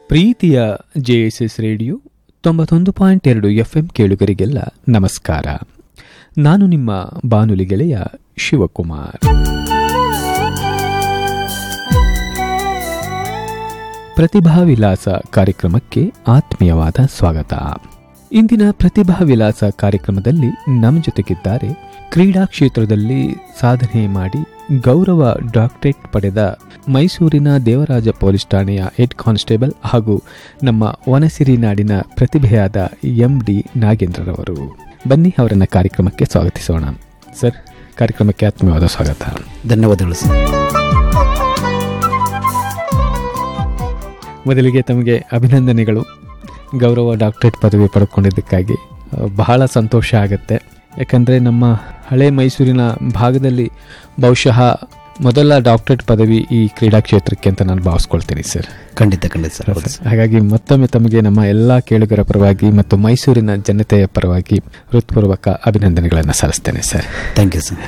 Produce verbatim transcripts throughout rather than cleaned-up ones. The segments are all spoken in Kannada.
ಪ್ರೀತಿಯ ಜೆ ಎಸ್ ಎಸ್ ರೇಡಿಯೋ ತೊಂಬತ್ತೊಂದು ಪಾಯಿಂಟ್ ಎರಡು ಎಫ್ ಎಂ ಕೇಳುಗರಿಗೆಲ್ಲ ನಮಸ್ಕಾರ. ನಾನು ನಿಮ್ಮ ಬಾನುಲಿ ಗೆಳೆಯ ಶಿವಕುಮಾರ್. ಪ್ರತಿಭಾ ವಿಲಾಸ ಕಾರ್ಯಕ್ರಮಕ್ಕೆ ಆತ್ಮೀಯವಾದ ಸ್ವಾಗತ. ಇಂದಿನ ಪ್ರತಿಭಾ ವಿಲಾಸ ಕಾರ್ಯಕ್ರಮದಲ್ಲಿ ನಮ್ಮ ಜೊತೆಗಿದ್ದಾರೆ ಕ್ರೀಡಾ ಕ್ಷೇತ್ರದಲ್ಲಿ ಸಾಧನೆ ಮಾಡಿ ಗೌರವ ಡಾಕ್ಟರೇಟ್ ಪಡೆದ ಮೈಸೂರಿನ ದೇವರಾಜ ಪೊಲೀಸ್ ಠಾಣೆಯ ಹೆಡ್ ಕಾನ್ಸ್ಟೇಬಲ್ ಹಾಗೂ ನಮ್ಮ ವನಸಿರಿ ನಾಡಿನ ಪ್ರತಿಭೆಯಾದ ಎಂ ಡಿ ನಾಗೇಂದ್ರರವರು. ಬನ್ನಿ ಅವರನ್ನ ಕಾರ್ಯಕ್ರಮಕ್ಕೆ ಸ್ವಾಗತಿಸೋಣ. ಸರ್, ಕಾರ್ಯಕ್ರಮಕ್ಕೆ ಆತ್ಮೀಯವಾದ ಸ್ವಾಗತ. ಧನ್ಯವಾದಗಳು ಸರ್. ಮೊದಲಿಗೆ ತಮಗೆ ಅಭಿನಂದನೆಗಳು. ಗೌರವ ಡಾಕ್ಟರೇಟ್ ಪದವಿ ಪಡ್ಕೊಂಡಿದ್ದಕ್ಕಾಗಿ ಬಹಳ ಸಂತೋಷ ಆಗುತ್ತೆ. ಯಾಕಂದರೆ ನಮ್ಮ ಹಳೆ ಮೈಸೂರಿನ ಭಾಗದಲ್ಲಿ ಬಹುಶಃ ಮೊದಲ ಡಾಕ್ಟರೇಟ್ ಪದವಿ ಈ ಕ್ರೀಡಾ ಕ್ಷೇತ್ರಕ್ಕೆ ಅಂತ ನಾನು ಭಾವಿಸ್ಕೊಳ್ತೀನಿ ಸರ್. ಖಂಡಿತ ಖಂಡಿತ ಸರ್. ಹಾಗಾಗಿ ಮತ್ತೊಮ್ಮೆ ತಮಗೆ ನಮ್ಮ ಎಲ್ಲ ಕೇಳುಗರ ಪರವಾಗಿ ಮತ್ತು ಮೈಸೂರಿನ ಜನತೆಯ ಪರವಾಗಿ ಹೃತ್ಪೂರ್ವಕ ಅಭಿನಂದನೆಗಳನ್ನು ಸಲ್ಲಿಸ್ತೇನೆ sir. Thank you sir.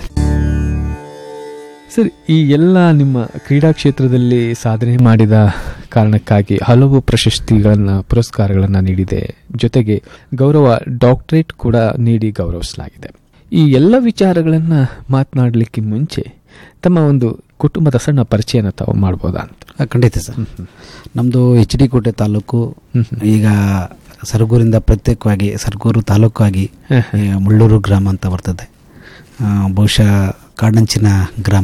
Sir, ಈ ಎಲ್ಲ ನಿಮ್ಮ ಕ್ರೀಡಾ ಕ್ಷೇತ್ರದಲ್ಲಿ ಸಾಧನೆ ಮಾಡಿದ ಕಾರಣಕ್ಕಾಗಿ ಹಲವು ಪ್ರಶಸ್ತಿಗಳನ್ನು ಪುರಸ್ಕಾರಗಳನ್ನು ನೀಡಿದೆ. ಜೊತೆಗೆ ಗೌರವ ಡಾಕ್ಟರೇಟ್ ಕೂಡ ನೀಡಿ ಗೌರವಿಸಲಾಗಿದೆ. ಈ ಎಲ್ಲ ವಿಚಾರಗಳನ್ನು ಮಾತನಾಡಲಿಕ್ಕೆ ಮುಂಚೆ ತಮ್ಮ ಒಂದು ಕುಟುಂಬದ ಸಣ್ಣ ಪರಿಚಯನ ತಾವು ಮಾಡ್ಬೋದಾ ಅಂತ? ಖಂಡಿತ ಸರ್. ನಮ್ಮದು ಎಚ್ ಡಿ ಕೋಟೆ ತಾಲೂಕು. ಈಗ ಸರಗೂರಿಂದ ಪ್ರತ್ಯೇಕವಾಗಿ ಸರಗೂರು ತಾಲೂಕು ಆಗಿ ಮುಳ್ಳೂರು ಗ್ರಾಮ ಅಂತ ಬರ್ತದೆ. ಬಹುಶಃ ಕಾಡಂಚಿನ ಗ್ರಾಮ.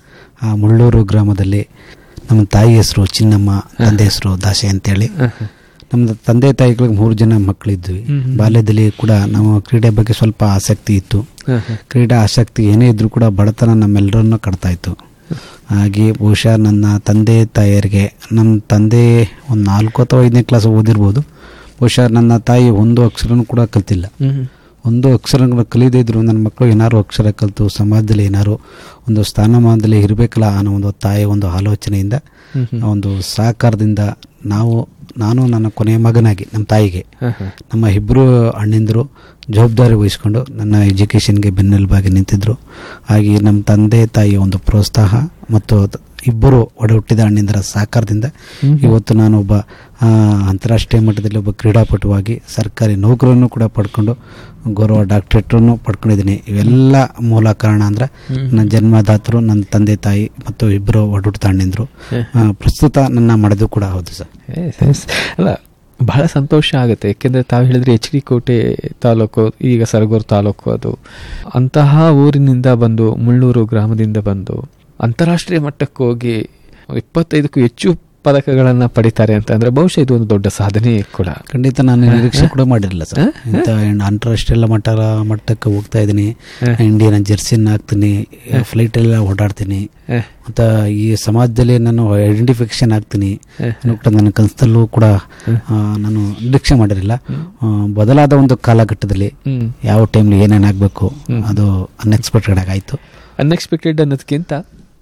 ಆ ಮುಳ್ಳೂರು ಗ್ರಾಮದಲ್ಲಿ ನಮ್ಮ ತಾಯಿ ಹೆಸರು ಚಿನ್ನಮ್ಮ, ತಂದೆ ಹೆಸರು ದಾಸೆ ಅಂತೇಳಿ. ನಮ್ಮ ತಂದೆ ತಾಯಿಗಳಿಗೆ ಮೂರು ಜನ ಮಕ್ಕಳಿದ್ವಿ. ಬಾಲ್ಯದಲ್ಲಿ ಕೂಡ ನಾವು ಕ್ರೀಡೆ ಬಗ್ಗೆ ಸ್ವಲ್ಪ ಆಸಕ್ತಿ ಇತ್ತು. ಕ್ರೀಡಾ ಆಸಕ್ತಿ ಏನೇ ಇದ್ರೂ ಕೂಡ ಬಡತನ ನಮ್ಮೆಲ್ಲರನ್ನು ಕಟ್ತಾ ಇತ್ತು. ಹಾಗೆ ಬಹುಶಃ ನನ್ನ ತಂದೆ ತಾಯಿಯರಿಗೆ, ನಮ್ಮ ತಂದೆ ಒಂದು ನಾಲ್ಕು ಅಥವಾ ಐದನೇ ಕ್ಲಾಸ್ ಓದಿರ್ಬೋದು. ಬಹುಶಃ ನನ್ನ ತಾಯಿ ಒಂದು ಅಕ್ಷರನೂ ಕೂಡ ಕಲ್ತಿಲ್ಲ. ಒಂದು ಅಕ್ಷರಗಳು ಕಲಿಯದೇ ಇದ್ರು ನನ್ನ ಮಕ್ಕಳು ಏನಾರು ಅಕ್ಷರ ಕಲಿತು ಸಮಾಜದಲ್ಲಿ ಏನಾರು ಒಂದು ಸ್ಥಾನಮಾನದಲ್ಲಿ ಇರಬೇಕಲ್ಲ ಅನ್ನೋ ಒಂದು ತಾಯಿಯ ಒಂದು ಆಲೋಚನೆಯಿಂದ, ಒಂದು ಸಹಕಾರದಿಂದ ನಾವು ನಾನು ನನ್ನ ಕೊನೆಯ ಮಗನಾಗಿ ನಮ್ಮ ತಾಯಿಗೆ ನಮ್ಮ ಇಬ್ಬರು ಅಣ್ಣಿಂದರು ಜವಾಬ್ದಾರಿ ವಹಿಸ್ಕೊಂಡು ನನ್ನ ಎಜುಕೇಷನ್ಗೆ ಬೆನ್ನೆಲುಬಾಗಿ ನಿಂತಿದ್ರು. ಹಾಗೆ ನಮ್ಮ ತಂದೆ ತಾಯಿಯ ಒಂದು ಪ್ರೋತ್ಸಾಹ ಮತ್ತು ಇಬ್ಬರು ಒಡ ಹುಟ್ಟಿದ ಅಣ್ಣಿಂದರ ಸಹಕಾರದಿಂದ ಇವತ್ತು ನಾನು ಒಬ್ಬ ಅಂತಾರಾಷ್ಟ್ರೀಯ ಮಟ್ಟದಲ್ಲಿ ಒಬ್ಬ ಕ್ರೀಡಾಪಟುವಾಗಿ ಸರ್ಕಾರಿ ನೌಕರನ್ನು ಕೂಡ ಪಡ್ಕೊಂಡು ಗೌರವ ಡಾಕ್ಟರೇಟನ್ನು ಪಡ್ಕೊಂಡಿದ್ದೀನಿ. ಇವೆಲ್ಲ ಮೂಲ ಕಾರಣ ಅಂದರೆ ನನ್ನ ಜನ್ಮದಾತರು, ನನ್ನ ತಂದೆ ತಾಯಿ ಮತ್ತು ಇಬ್ಬರು ಒಡ ಹುಟ್ಟಿದ ಅಣ್ಣಿಂದರು. ಪ್ರಸ್ತುತ ನನ್ನ ಮಾಡೋದು ಕೂಡ ಹೌದು ಸರ್. ಅಲ್ಲ, ಬಹಳ ಸಂತೋಷ ಆಗುತ್ತೆ. ಯಾಕೆಂದರೆ ತಾವು ಹೇಳಿದ್ರೆ ಎಚ್ ಡಿ ಕೋಟೆ ತಾಲೂಕು, ಈಗ ಸರಗೂರು ತಾಲೂಕು, ಅದು ಅಂತಹ ಊರಿನಿಂದ ಬಂದು ಮುಳ್ಳೂರು ಗ್ರಾಮದಿಂದ ಬಂದು ಅಂತಾರಾಷ್ಟ್ರೀಯ ಮಟ್ಟಕ್ಕೆ ಹೋಗಿ ಇಪ್ಪತ್ತೈದಕ್ಕೂ ಹೆಚ್ಚು ಪದಕಗಳನ್ನು ಪಡಿತಾರೆ ಅಂತ ಅಂದರೆ ಬಹುಶಃ ಇದು ಒಂದು ದೊಡ್ಡ ಸಾಧನೆ ಕೂಡ. ಖಂಡಿತ ನಾನು ನಿರೀಕ್ಷೆ ಕೂಡ ಮಾಡಿರಲಿಲ್ಲ ಸರ್. ಇಂಥ ಅಂತಾರಾಷ್ಟ್ರೀಯ ಮಟ್ಟ ಮಟ್ಟಕ್ಕೆ ಹೋಗ್ತಾ ಇದ್ದೀನಿ, ಇಂಡಿಯನ್ ಜೆರ್ಸಿನ ಹಾಕ್ತೀನಿ, ಫ್ಲೈಟೆಲ್ಲ ಓಡಾಡ್ತೀನಿ, ಮತ್ತು ಈ ಸಮಾಜದಲ್ಲಿ ನಾನು ಐಡೆಂಟಿಫಿಕೇಶನ್ ಆಗ್ತೀನಿ ಕೂಡ ನನ್ನ ಕನಸಲ್ಲೂ ಕೂಡ ನಾನು ನಿರೀಕ್ಷೆ ಮಾಡಿರಲಿಲ್ಲ. ಬದಲಾದ ಒಂದು ಕಾಲಘಟ್ಟದಲ್ಲಿ ಯಾವ ಟೈಮ್ಲಿ ಏನೇನಾಗಬೇಕು ಅದು ಅನ್ಎಕ್ಸ್ಪೆಕ್ಟೆಡ್ ಆಗಾಯಿತು. ಅನ್ಎಕ್ಸ್ಪೆಕ್ಟೆಡ್ ಅನ್ನೋದಕ್ಕಿಂತ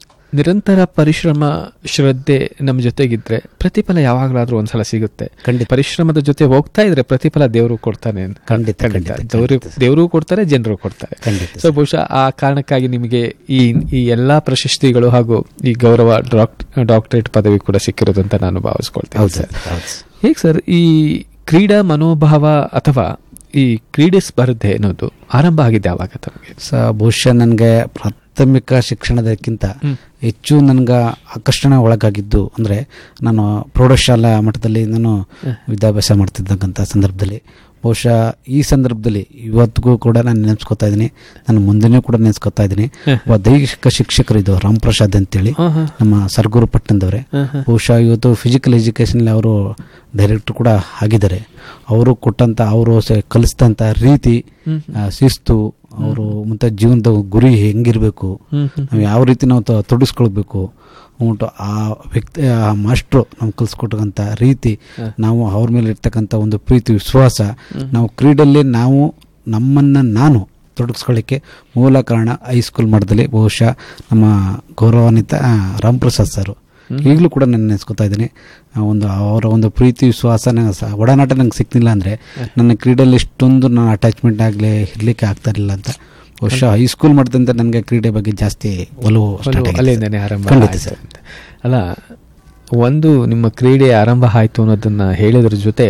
ನಿರಂತರ ಪರಿಶ್ರಮ, ಶ್ರದ್ಧೆ ನಮ್ಮ ಜೊತೆಗಿದ್ರೆ ಪ್ರತಿಫಲ ಯಾವಾಗಲಾದ್ರೂ ಒಂದ್ಸಲ ಸಿಗುತ್ತೆ. ಖಂಡಿತ ಪರಿಶ್ರಮದ ಜೊತೆ ಹೋಗ್ತಾ ಇದ್ರೆ ಪ್ರತಿಫಲ ದೇವರು ಕೊಡ್ತಾನೆ. ಖಂಡಿತ ಖಂಡಿತ ದೇವರು ಕೊಡ್ತಾರೆ, ಜನರು ಕೊಡ್ತಾರೆ. ಸೊ ಬಹುಶಃ ಆ ಕಾರಣಕ್ಕಾಗಿ ನಿಮಗೆ ಈ ಈ ಎಲ್ಲಾ ಪ್ರಶಸ್ತಿಗಳು ಹಾಗೂ ಈ ಗೌರವ ಡಾಕ್ಟರೇಟ್ ಪದವಿ ಕೂಡ ಸಿಕ್ಕಿರೋದಂತ ನಾನು ಭಾವಿಸ್ಕೊಳ್ತೇನೆ. ಹೇಗೆ ಸರ್, ಈ ಕ್ರೀಡಾ ಮನೋಭಾವ ಅಥವಾ ಈ ಕ್ರೀಡೆ ಸ್ಪರ್ಧೆ ಅನ್ನೋದು ಆರಂಭ ಆಗಿದೆ ಯಾವಾಗ ತಮಗೆ? ಸ ಬಹುಶಃ ನನಗೆ ಪ್ರಾಥಮಿಕ ಶಿಕ್ಷಣದಕ್ಕಿಂತ ಹೆಚ್ಚು ನನಗೆ ಆಕರ್ಷಣೆ ಒಳಗಾಗಿದ್ದು ಅಂದರೆ ನಾನು ಪ್ರೌಢಶಾಲಾ ಮಟ್ಟದಲ್ಲಿ ನಾನು ವಿದ್ಯಾಭ್ಯಾಸ ಮಾಡ್ತಿದ್ದಕ್ಕಂಥ ಸಂದರ್ಭದಲ್ಲಿ, ಬಹುಶಃ ಈ ಸಂದರ್ಭದಲ್ಲಿ ಇವತ್ತಿಗೂ ಕೂಡ ನಾನು ನೆನೆಸ್ಕೊತಾ ಇದ್ದೀನಿ, ನಾನು ಮುಂದೆನೂ ಕೂಡ ನೆನೆಸ್ಕೊತಾ ಇದ್ದೀನಿ. ಒಬ್ಬ ದೈಹಿಕ ಶಿಕ್ಷಕರಿದ್ದು ರಾಮ್ ಪ್ರಸಾದ್ ಅಂತೇಳಿ ನಮ್ಮ ಸರಗೂರು ಪಟ್ಟಣದವರೇ. ಬಹುಶಃ ಇವತ್ತು ಫಿಸಿಕಲ್ ಎಜುಕೇಷನಲ್ಲಿ ಅವರು ಡೈರೆಕ್ಟರ್ ಕೂಡ ಆಗಿದ್ದಾರೆ. ಅವರು ಕೊಟ್ಟಂಥ ಅವರು ಕಲಿಸಿದಂಥ ರೀತಿ, ಶಿಸ್ತು, ಅವರು ಮತ್ತೆ ಜೀವನದ ಗುರಿ ಹೆಂಗಿರಬೇಕು, ನಾವು ಯಾವ ರೀತಿ ನಾವು ತೊಡಗಿಸ್ಕೊಳ್ಬೇಕು ಉಂಟು, ಆ ವ್ಯಕ್ತಿ ಆ ಮಾಸ್ಟ್ರು ನಮ್ಗೆ ಕಲಿಸ್ಕೊಟ್ಟಂಥ ರೀತಿ, ನಾವು ಅವ್ರ ಮೇಲೆ ಇರ್ತಕ್ಕಂಥ ಒಂದು ಪ್ರೀತಿ, ವಿಶ್ವಾಸ, ನಾವು ಕ್ರೀಡೆಯಲ್ಲಿ ನಾವು ನಮ್ಮನ್ನು ನಾನು ತೊಡಗಿಸ್ಕೊಳ್ಳಿಕ್ಕೆ ಮೂಲ ಕಾರಣ ಹೈಸ್ಕೂಲ್ ಮಟ್ಟದಲ್ಲಿ ಬಹುಶಃ ನಮ್ಮ ಗೌರವಾನ್ವಿತ ರಾಮ್ ಪ್ರಸಾದ್ ಸರ್. ಈಗಲೂ ಕೂಡ ನಾನು ನೆನೆಸ್ಕೊತಾ ಇದ್ದೀನಿ. ಒಂದು ಅವರ ಒಂದು ಪ್ರೀತಿ, ವಿಶ್ವಾಸ, ನಂಗೆ ಒಡನಾಟ ನಂಗೆ ಸಿಕ್ತಿಲ್ಲ ಅಂದರೆ ನನ್ನ ಕ್ರೀಡೆಯಲ್ಲಿ ಇಷ್ಟೊಂದು ನಾನು ಅಟ್ಯಾಚ್ಮೆಂಟ್ ಆಗಲಿ ಇರಲಿಕ್ಕೆ ಆಗ್ತಾ ಇರಲಿಲ್ಲ ಅಂತ. ಬಹುಶಃ ಹೈಸ್ಕೂಲ್ ಮಟ್ಟದಿಂದ ನನಗೆ ಕ್ರೀಡೆ ಬಗ್ಗೆ ಜಾಸ್ತಿ ಒಲವು ಅಲ್ಲಿಂದನೇ ಆರಂಭ. ಅಲ್ಲ, ಒಂದು ನಿಮ್ಮ ಕ್ರೀಡೆ ಆರಂಭ ಆಯಿತು ಅನ್ನೋದನ್ನು ಹೇಳಿದ್ರ ಜೊತೆ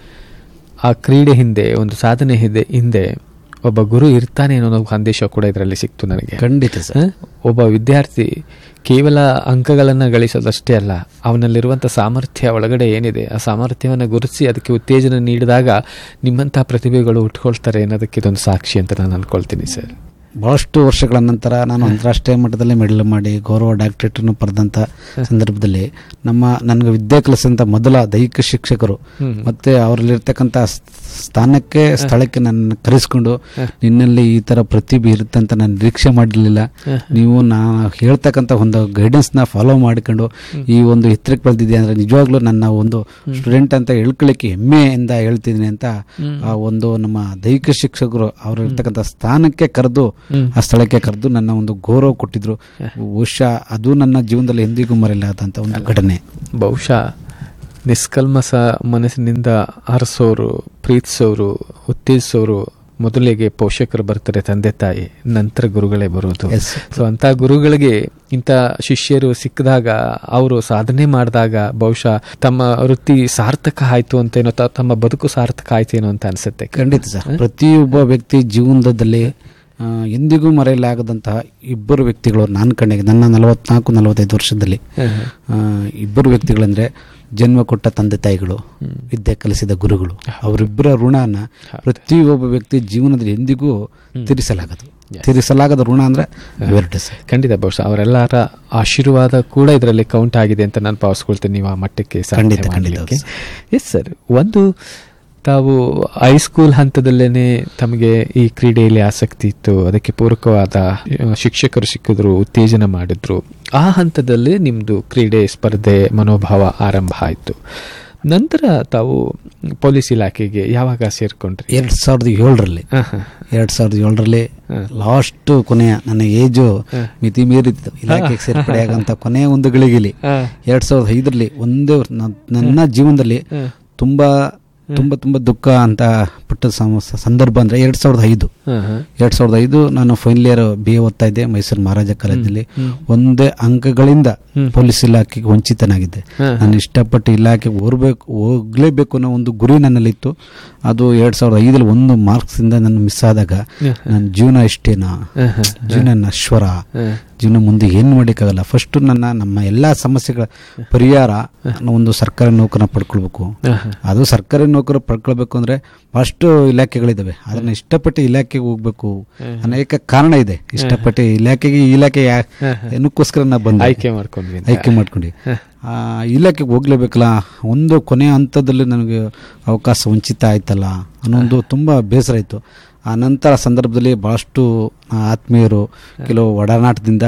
ಆ ಕ್ರೀಡೆ ಹಿಂದೆ ಒಂದು ಸಾಧನೆ ಹಿಂದೆ ಹಿಂದೆ ಒಬ್ಬ ಗುರು ಇರ್ತಾನೆ ಅನ್ನೋ ಸಂದೇಶ ಕೂಡ ಇದರಲ್ಲಿ ಸಿಕ್ತು ನನಗೆ. ಖಂಡಿತ ಸರ್. ಒಬ್ಬ ವಿದ್ಯಾರ್ಥಿ ಕೇವಲ ಅಂಕಗಳನ್ನು ಗಳಿಸೋದಷ್ಟೇ ಅಲ್ಲ, ಅವನಲ್ಲಿರುವಂಥ ಸಾಮರ್ಥ್ಯ ಒಳಗಡೆ ಏನಿದೆ ಆ ಸಾಮರ್ಥ್ಯವನ್ನು ಗುರುತಿಸಿ ಅದಕ್ಕೆ ಉತ್ತೇಜನ ನೀಡಿದಾಗ ನಿಮ್ಮಂಥ ಪ್ರತಿಭೆಗಳು ಉಟ್ಕೊಳ್ತಾರೆ ಅನ್ನೋದಕ್ಕೆ ಇದೊಂದು ಸಾಕ್ಷಿ ಅಂತ ನಾನು ಅಂದ್ಕೊಳ್ತೀನಿ ಸರ್. ಭಾಳಷ್ಟು ವರ್ಷಗಳ ನಂತರ ನಾನು ಅಂತಾರಾಷ್ಟ್ರೀಯ ಮಟ್ಟದಲ್ಲಿ ಮೆಡಲ್ ಮಾಡಿ ಗೌರವ ಡಾಕ್ಟರೇಟನ್ನು ಪಡೆದಂಥ ಸಂದರ್ಭದಲ್ಲಿ ನಮ್ಮ ನನಗೆ ವಿದ್ಯೆ ಕಲಿಸಿದಂಥ ಮೊದಲ ದೈಹಿಕ ಶಿಕ್ಷಕರು ಮತ್ತು ಅವರಲ್ಲಿರ್ತಕ್ಕಂಥ ಸ್ಥಾನಕ್ಕೆ ಸ್ಥಳಕ್ಕೆ ನನ್ನ ಕರೆಸ್ಕೊಂಡು ನಿನ್ನಲ್ಲಿ ಈ ಥರ ಪ್ರತಿಭೆ ಇರುತ್ತೆ ಅಂತ ನಾನು ನಿರೀಕ್ಷೆ ಮಾಡಿರಲಿಲ್ಲ. ನೀವು ನಾ ಹೇಳ್ತಕ್ಕಂಥ ಒಂದು ಗೈಡೆನ್ಸ್ನ ಫಾಲೋ ಮಾಡಿಕೊಂಡು ಈ ಒಂದು ಎತ್ತರಕ್ಕೆ ಬೆಳೆದಿದೆ ಅಂದರೆ ನಿಜವಾಗ್ಲೂ ನನ್ನ ಒಂದು ಸ್ಟೂಡೆಂಟ್ ಅಂತ ಹೇಳ್ಕೊಳ್ಳಿಕ್ಕೆ ಹೆಮ್ಮೆಯಿಂದ ಹೇಳ್ತಿದ್ದೀನಿ ಅಂತ ಆ ಒಂದು ನಮ್ಮ ದೈಹಿಕ ಶಿಕ್ಷಕರು ಅವರು ಇರ್ತಕ್ಕಂಥ ಸ್ಥಾನಕ್ಕೆ ಕರೆದು ಆ ಸ್ಥಳಕ್ಕೆ ಕರೆದು ನನ್ನ ಒಂದು ಗೌರವ ಕೊಟ್ಟಿದ್ರು. ಬಹುಶಃ ಅದು ನನ್ನ ಜೀವನದಲ್ಲಿ ಎಂದಿಗೂ ಮರೆಯಲಾದಂಥ ಒಂದು ಘಟನೆ. ಬಹುಶಃ ನಿಷ್ಕಲ್ಮಸ ಮನಸ್ಸಿನಿಂದ ಹರಿಸೋರು, ಪ್ರೀತಿಸೋರು, ಉತ್ತೇಜಿಸೋರು ಮೊದಲಿಗೆ ಪೋಷಕರು ಬರ್ತಾರೆ, ತಂದೆ ತಾಯಿ, ನಂತರ ಗುರುಗಳೇ ಬರೋದು. ಸೊ ಅಂಥ ಗುರುಗಳಿಗೆ ಇಂಥ ಶಿಷ್ಯರು ಸಿಕ್ಕಿದಾಗ, ಅವರು ಸಾಧನೆ ಮಾಡಿದಾಗ ಬಹುಶಃ ತಮ್ಮ ವೃತ್ತಿ ಸಾರ್ಥಕ ಆಯ್ತು ಅಂತೇನೋ, ತಮ್ಮ ಬದುಕು ಸಾರ್ಥಕ ಆಯ್ತೇನೋ ಅಂತ ಅನ್ಸುತ್ತೆ. ಖಂಡಿತ ಸರ್. ಪ್ರತಿಯೊಬ್ಬ ವ್ಯಕ್ತಿ ಜೀವನದಲ್ಲಿ ಎಂದಿಗೂ ಮರೆಯಲಾಗದಂತಹ ಇಬ್ಬರು ವ್ಯಕ್ತಿಗಳು ನಾನು ಕಣ್ಣಿಗೆ ನನ್ನ ನಲವತ್ನಾಲ್ಕು ನಲವತ್ತೈದು ವರ್ಷದಲ್ಲಿ ಇಬ್ಬರು ವ್ಯಕ್ತಿಗಳಂದ್ರೆ ಜನ್ಮ ಕೊಟ್ಟ ತಂದೆ ತಾಯಿಗಳು, ವಿದ್ಯೆ ಕಲಿಸಿದ ಗುರುಗಳು, ಅವರಿಬ್ಬರ ಋಣನ ಪ್ರತಿಯೊಬ್ಬ ವ್ಯಕ್ತಿ ಜೀವನದಲ್ಲಿ ಎಂದಿಗೂ ತೀರಿಸಲಾಗದು. ತೀರಿಸಲಾಗದ ಋಣ ಅಂದ್ರೆ ಇವೆರಡು ಸರ್. ಖಂಡಿತ. ಬಹುಶಃ ಅವರೆಲ್ಲರ ಆಶೀರ್ವಾದ ಕೂಡ ಇದರಲ್ಲಿ ಕೌಂಟ್ ಆಗಿದೆ ಅಂತ ನಾನು ಭಾವಿಸ್ಕೊಳ್ತೇನೆ ನೀವು ಆ ಮಟ್ಟಕ್ಕೆ. ಖಂಡಿತ ಖಂಡಿತ. Yes sir. ಒಂದು ತಾವು ಹೈಸ್ಕೂಲ್ ಹಂತದಲ್ಲೇನೆ ತಮಗೆ ಈ ಕ್ರೀಡೆಯಲ್ಲಿ ಆಸಕ್ತಿ ಇತ್ತು, ಅದಕ್ಕೆ ಪೂರಕವಾದ ಶಿಕ್ಷಕರು ಸಿಕ್ಕಿದ್ರು, ಉತ್ತೇಜನ ಮಾಡಿದ್ರು. ಆ ಹಂತದಲ್ಲೇ ನಿಮ್ಮದು ಕ್ರೀಡೆ ಸ್ಪರ್ಧೆ ಮನೋಭಾವ ಆರಂಭ ಆಯಿತು. ನಂತರ ತಾವು ಪೊಲೀಸ್ ಇಲಾಖೆಗೆ ಯಾವಾಗ ಸೇರ್ಕೊಂಡ್ರಿ? ಎರಡ್ ಸಾವಿರದ ಏಳರಲ್ಲಿ ಎರಡ್ ಸಾವಿರದ ಏಳರಲ್ಲಿ ಲಾಸ್ಟ್ ಕೊನೆಯ ನನ್ನ ಏಜು ಮಿತಿ ಮೀರಿತ್ತು ಇಲಾಖೆಗೆ ಸೇರ್ಪಡೆ ಆಗಂತ ಕೊನೆಯ ಒಂದು ಗಳಿಗೆಲಿ ಎರಡ್ ಸಾವಿರದ ಐದರಲ್ಲಿ ಒಂದೇ ನನ್ನ ಜೀವನದಲ್ಲಿ ತುಂಬಾ ತುಂಬ ತುಂಬ ದುಃಖ ಅಂತ ಪಟ್ಟ ಸಂದರ್ಭ ಅಂದರೆ ಎರಡು ಸಾವಿರದ ಐದು ಎರಡು ಸಾವಿರದ ಐದು ನಾನು ಫೈನಲ್ ಇಯರ್ ಬಿ ಎ ಓದ್ತಾ ಇದ್ದೆ ಮೈಸೂರು ಮಹಾರಾಜ ಕಾಲೇಜಲ್ಲಿ. ಒಂದೇ ಅಂಕಗಳಿಂದ ಪೊಲೀಸ್ ಇಲಾಖೆಗೆ ವಂಚಿತನಾಗಿದ್ದೆ. ನಾನು ಇಷ್ಟಪಟ್ಟು ಇಲಾಖೆಗೆ ಹೋಗ್ಬೇಕು ಹೋಗ್ಲೇಬೇಕು ಅನ್ನೋ ಒಂದು ಗುರಿ ನನ್ನಲ್ಲಿತ್ತು. ಅದು ಎರಡು ಸಾವಿರದ ಐದಲ್ಲಿ ಒಂದು ಮಾರ್ಕ್ಸಿಂದ ನಾನು ಮಿಸ್ ಆದಾಗ ನನ್ನ ಜೀವನ ಇಷ್ಟೇನಾ, ಜೀವನ ನಶ್ವರ, ಜೀವನ ಮುಂದೆ ಏನು ಮಾಡೋಕ್ಕಾಗಲ್ಲ. ಫಸ್ಟು ನನ್ನ ನಮ್ಮ ಎಲ್ಲ ಸಮಸ್ಯೆಗಳ ಪರಿಹಾರ ಒಂದು ಸರ್ಕಾರಿ ನೌಕರನ್ನ ಪಡ್ಕೊಳ್ಬೇಕು. ಅದು ಸರ್ಕಾರಿ ನೌಕರ ಪಡ್ಕೊಳ್ಬೇಕು ಅಂದರೆ ಫಸ್ಟು ಇಲಾಖೆಗಳಿದ್ದಾವೆ, ಅದನ್ನು ಇಷ್ಟಪಟ್ಟು ಇಲಾಖೆಗೆ ಹೋಗ್ಬೇಕು ಅನೇಕ ಕಾರಣ ಇದೆ. ಇಷ್ಟಪಟ್ಟು ಇಲಾಖೆಗೆ ಇಲಾಖೆ ಏನಕ್ಕೋಸ್ಕರ ನಾ ಬಂದು ಆಯ್ಕೆ ಮಾಡ್ಕೊಂಡ್ವಿ ಆಯ್ಕೆ ಮಾಡ್ಕೊಂಡು ಆ ಇಲಾಖೆಗೆ ಹೋಗ್ಲೇಬೇಕಲ್ಲ. ಒಂದು ಕೊನೆಯ ಹಂತದಲ್ಲಿ ನನಗೆ ಅವಕಾಶ ವಂಚಿತ ಆಯ್ತಲ್ಲ ಅನ್ನೊಂದು ತುಂಬ ಬೇಸರ ಇತ್ತು. ಆ ನಂತರ ಸಂದರ್ಭದಲ್ಲಿ ಭಾಳಷ್ಟು ಆತ್ಮೀಯರು ಕೆಲವು ಒಡನಾಟದಿಂದ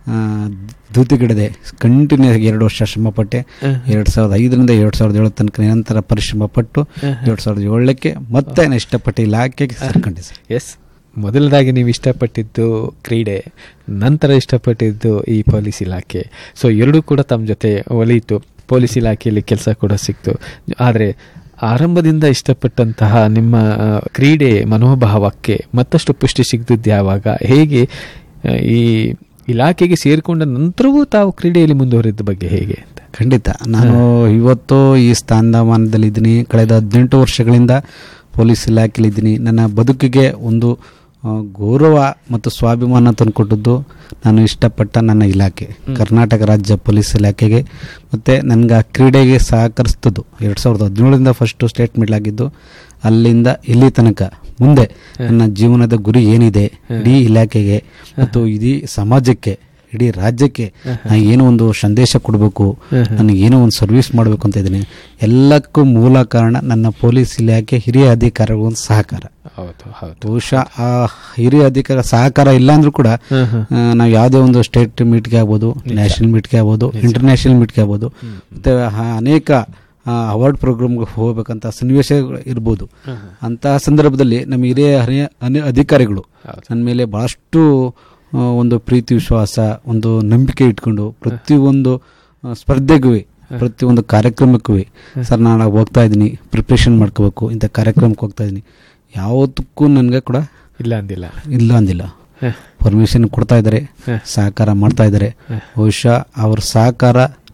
ಧೂತಿಗಿಡದೆ ಕಂಟಿನ್ಯೂ ಆಗಿ ಎರಡು ವರ್ಷ ಶ್ರಮಪಟ್ಟೆ. ಎರಡು ಸಾವಿರದ ಐದರಿಂದ ಎರಡು ಸಾವಿರದ ಏಳು ತನಕ ನಿರಂತರ ಪರಿಶ್ರಮ ಪಟ್ಟು ಎರಡು ಸಾವಿರದ ಏಳಕ್ಕೆ ಮತ್ತೆ ನಾನು ಇಷ್ಟಪಟ್ಟು ಇಲಾಖೆಗೆ ಸೇರ್ಕೊಂಡೆ ಸರ್. ಎಸ್, ಮೊದಲದಾಗಿ ನೀವು ಇಷ್ಟಪಟ್ಟಿದ್ದು ಕ್ರೀಡೆ, ನಂತರ ಇಷ್ಟಪಟ್ಟಿದ್ದು ಈ ಪೊಲೀಸ್ ಇಲಾಖೆ. ಸೊ ಎರಡೂ ಕೂಡ ತಮ್ಮ ಜೊತೆ ಒಲಿಯಿತು. ಪೊಲೀಸ್ ಇಲಾಖೆಯಲ್ಲಿ ಕೆಲಸ ಕೂಡ ಸಿಕ್ತು. ಆದರೆ ಆರಂಭದಿಂದ ಇಷ್ಟಪಟ್ಟಂತಹ ನಿಮ್ಮ ಕ್ರೀಡೆ ಮನೋಭಾವಕ್ಕೆ ಮತ್ತಷ್ಟು ಪುಷ್ಟಿ ಸಿಗ್ತಿದ್ದು ಯಾವಾಗ, ಹೇಗೆ ಈ ಇಲಾಖೆಗೆ ಸೇರಿಕೊಂಡ ನಂತರವೂ ತಾವು ಕ್ರೀಡೆಯಲ್ಲಿ ಮುಂದುವರಿದ ಬಗ್ಗೆ ಹೇಗೆ ಅಂತ? ಖಂಡಿತ. ನಾನು ಇವತ್ತು ಈ ಸ್ಥಾನಮಾನದಲ್ಲಿದ್ದೀನಿ. ಕಳೆದ ಹದಿನೆಂಟು ವರ್ಷಗಳಿಂದ ಪೊಲೀಸ್ ಇಲಾಖೆಯಲ್ಲಿದ್ದೀನಿ. ನನ್ನ ಬದುಕಿಗೆ ಒಂದು ಗೌರವ ಮತ್ತು ಸ್ವಾಭಿಮಾನ ತಂದುಕೊಟ್ಟದ್ದು ನಾನು ಇಷ್ಟಪಟ್ಟ ನನ್ನ ಇಲಾಖೆ ಕರ್ನಾಟಕ ರಾಜ್ಯ ಪೊಲೀಸ್ ಇಲಾಖೆಗೆ. ಮತ್ತು ನನಗೆ ಆ ಕ್ರೀಡೆಗೆ ಸಹಕರಿಸ್ತದ್ದು ಎರಡು ಸಾವಿರದ ಹದಿನೇಳರಿಂದ ಫಸ್ಟು ಸ್ಟೇಟ್ ಮಿಡ್ಲ್ ಆಗಿದ್ದು. ಅಲ್ಲಿಂದ ಇಲ್ಲಿ ತನಕ ಮುಂದೆ ನನ್ನ ಜೀವನದ ಗುರಿ ಏನಿದೆ, ಇಡೀ ಇಲಾಖೆಗೆ ಮತ್ತು ಇಡೀ ಸಮಾಜಕ್ಕೆ, ಇಡೀ ರಾಜ್ಯಕ್ಕೆ ನಾನು ಏನೋ ಒಂದು ಸಂದೇಶ ಕೊಡಬೇಕು, ನನಗೆ ಏನೋ ಒಂದು ಸರ್ವಿಸ್ ಮಾಡಬೇಕು ಅಂತ ಇದ್ದೀನಿ. ಎಲ್ಲಕ್ಕೂ ಮೂಲ ಕಾರಣ ನನ್ನ ಪೊಲೀಸ್ ಇಲಾಖೆ ಹಿರಿಯ ಅಧಿಕಾರಿಗಳ ಒಂದು ಸಹಕಾರ. ಬಹುಶಃ ಆ ಹಿರಿಯ ಅಧಿಕಾರ ಸಹಕಾರ ಇಲ್ಲ ಅಂದ್ರೂ ಕೂಡ ನಾವು ಯಾವುದೇ ಒಂದು ಸ್ಟೇಟ್ ಮೀಟ್ಗೆ ಆಗ್ಬೋದು, ನ್ಯಾಷನಲ್ ಮೀಟ್ಗೆ ಆಗ್ಬೋದು, ಇಂಟರ್ನ್ಯಾಷನಲ್ ಮೀಟ್ಗೆ ಆಗ್ಬೋದು, ಮತ್ತು ಅನೇಕ ಅವಾರ್ಡ್ ಪ್ರೋಗ್ರಾಮ್ಗೆ ಹೋಗ್ಬೇಕಂತ ಸನ್ನಿವೇಶ ಇರ್ಬೋದು. ಅಂತಹ ಸಂದರ್ಭದಲ್ಲಿ ನಮ್ಮ ಹಿರಿಯ ಹಿರಿಯ ಅಧಿಕಾರಿಗಳು ನನ್ನ ಮೇಲೆ ಭಾಳಷ್ಟು ಒಂದು ಪ್ರೀತಿ ವಿಶ್ವಾಸ, ಒಂದು ನಂಬಿಕೆ ಇಟ್ಕೊಂಡು ಪ್ರತಿಯೊಂದು ಸ್ಪರ್ಧೆಗೂ, ಪ್ರತಿಯೊಂದು ಕಾರ್ಯಕ್ರಮಕ್ಕೂ ಸರ್ ನಾನು ಹೋಗ್ತಾ ಇದ್ದೀನಿ, ಪ್ರಿಪ್ರೇಷನ್ ಮಾಡ್ಕೋಬೇಕು, ಇಂಥ ಕಾರ್ಯಕ್ರಮಕ್ಕೆ ಹೋಗ್ತಾ ಇದ್ದೀನಿ, ಯಾವತ್ತಕ್ಕೂ ನನಗೆ ಕೂಡ ಇಲ್ಲ ಅಂದಿಲ್ಲ ಇಲ್ಲ ಅಂದಿಲ್ಲ ಪರ್ಮಿಷನ್ ಕೊಡ್ತಾ ಇದ್ದಾರೆ, ಸಹಕಾರ ಮಾಡ್ತಾ ಇದ್ದಾರೆ. ಬಹುಶಃ ಅವ್ರ ಸಹಕಾರ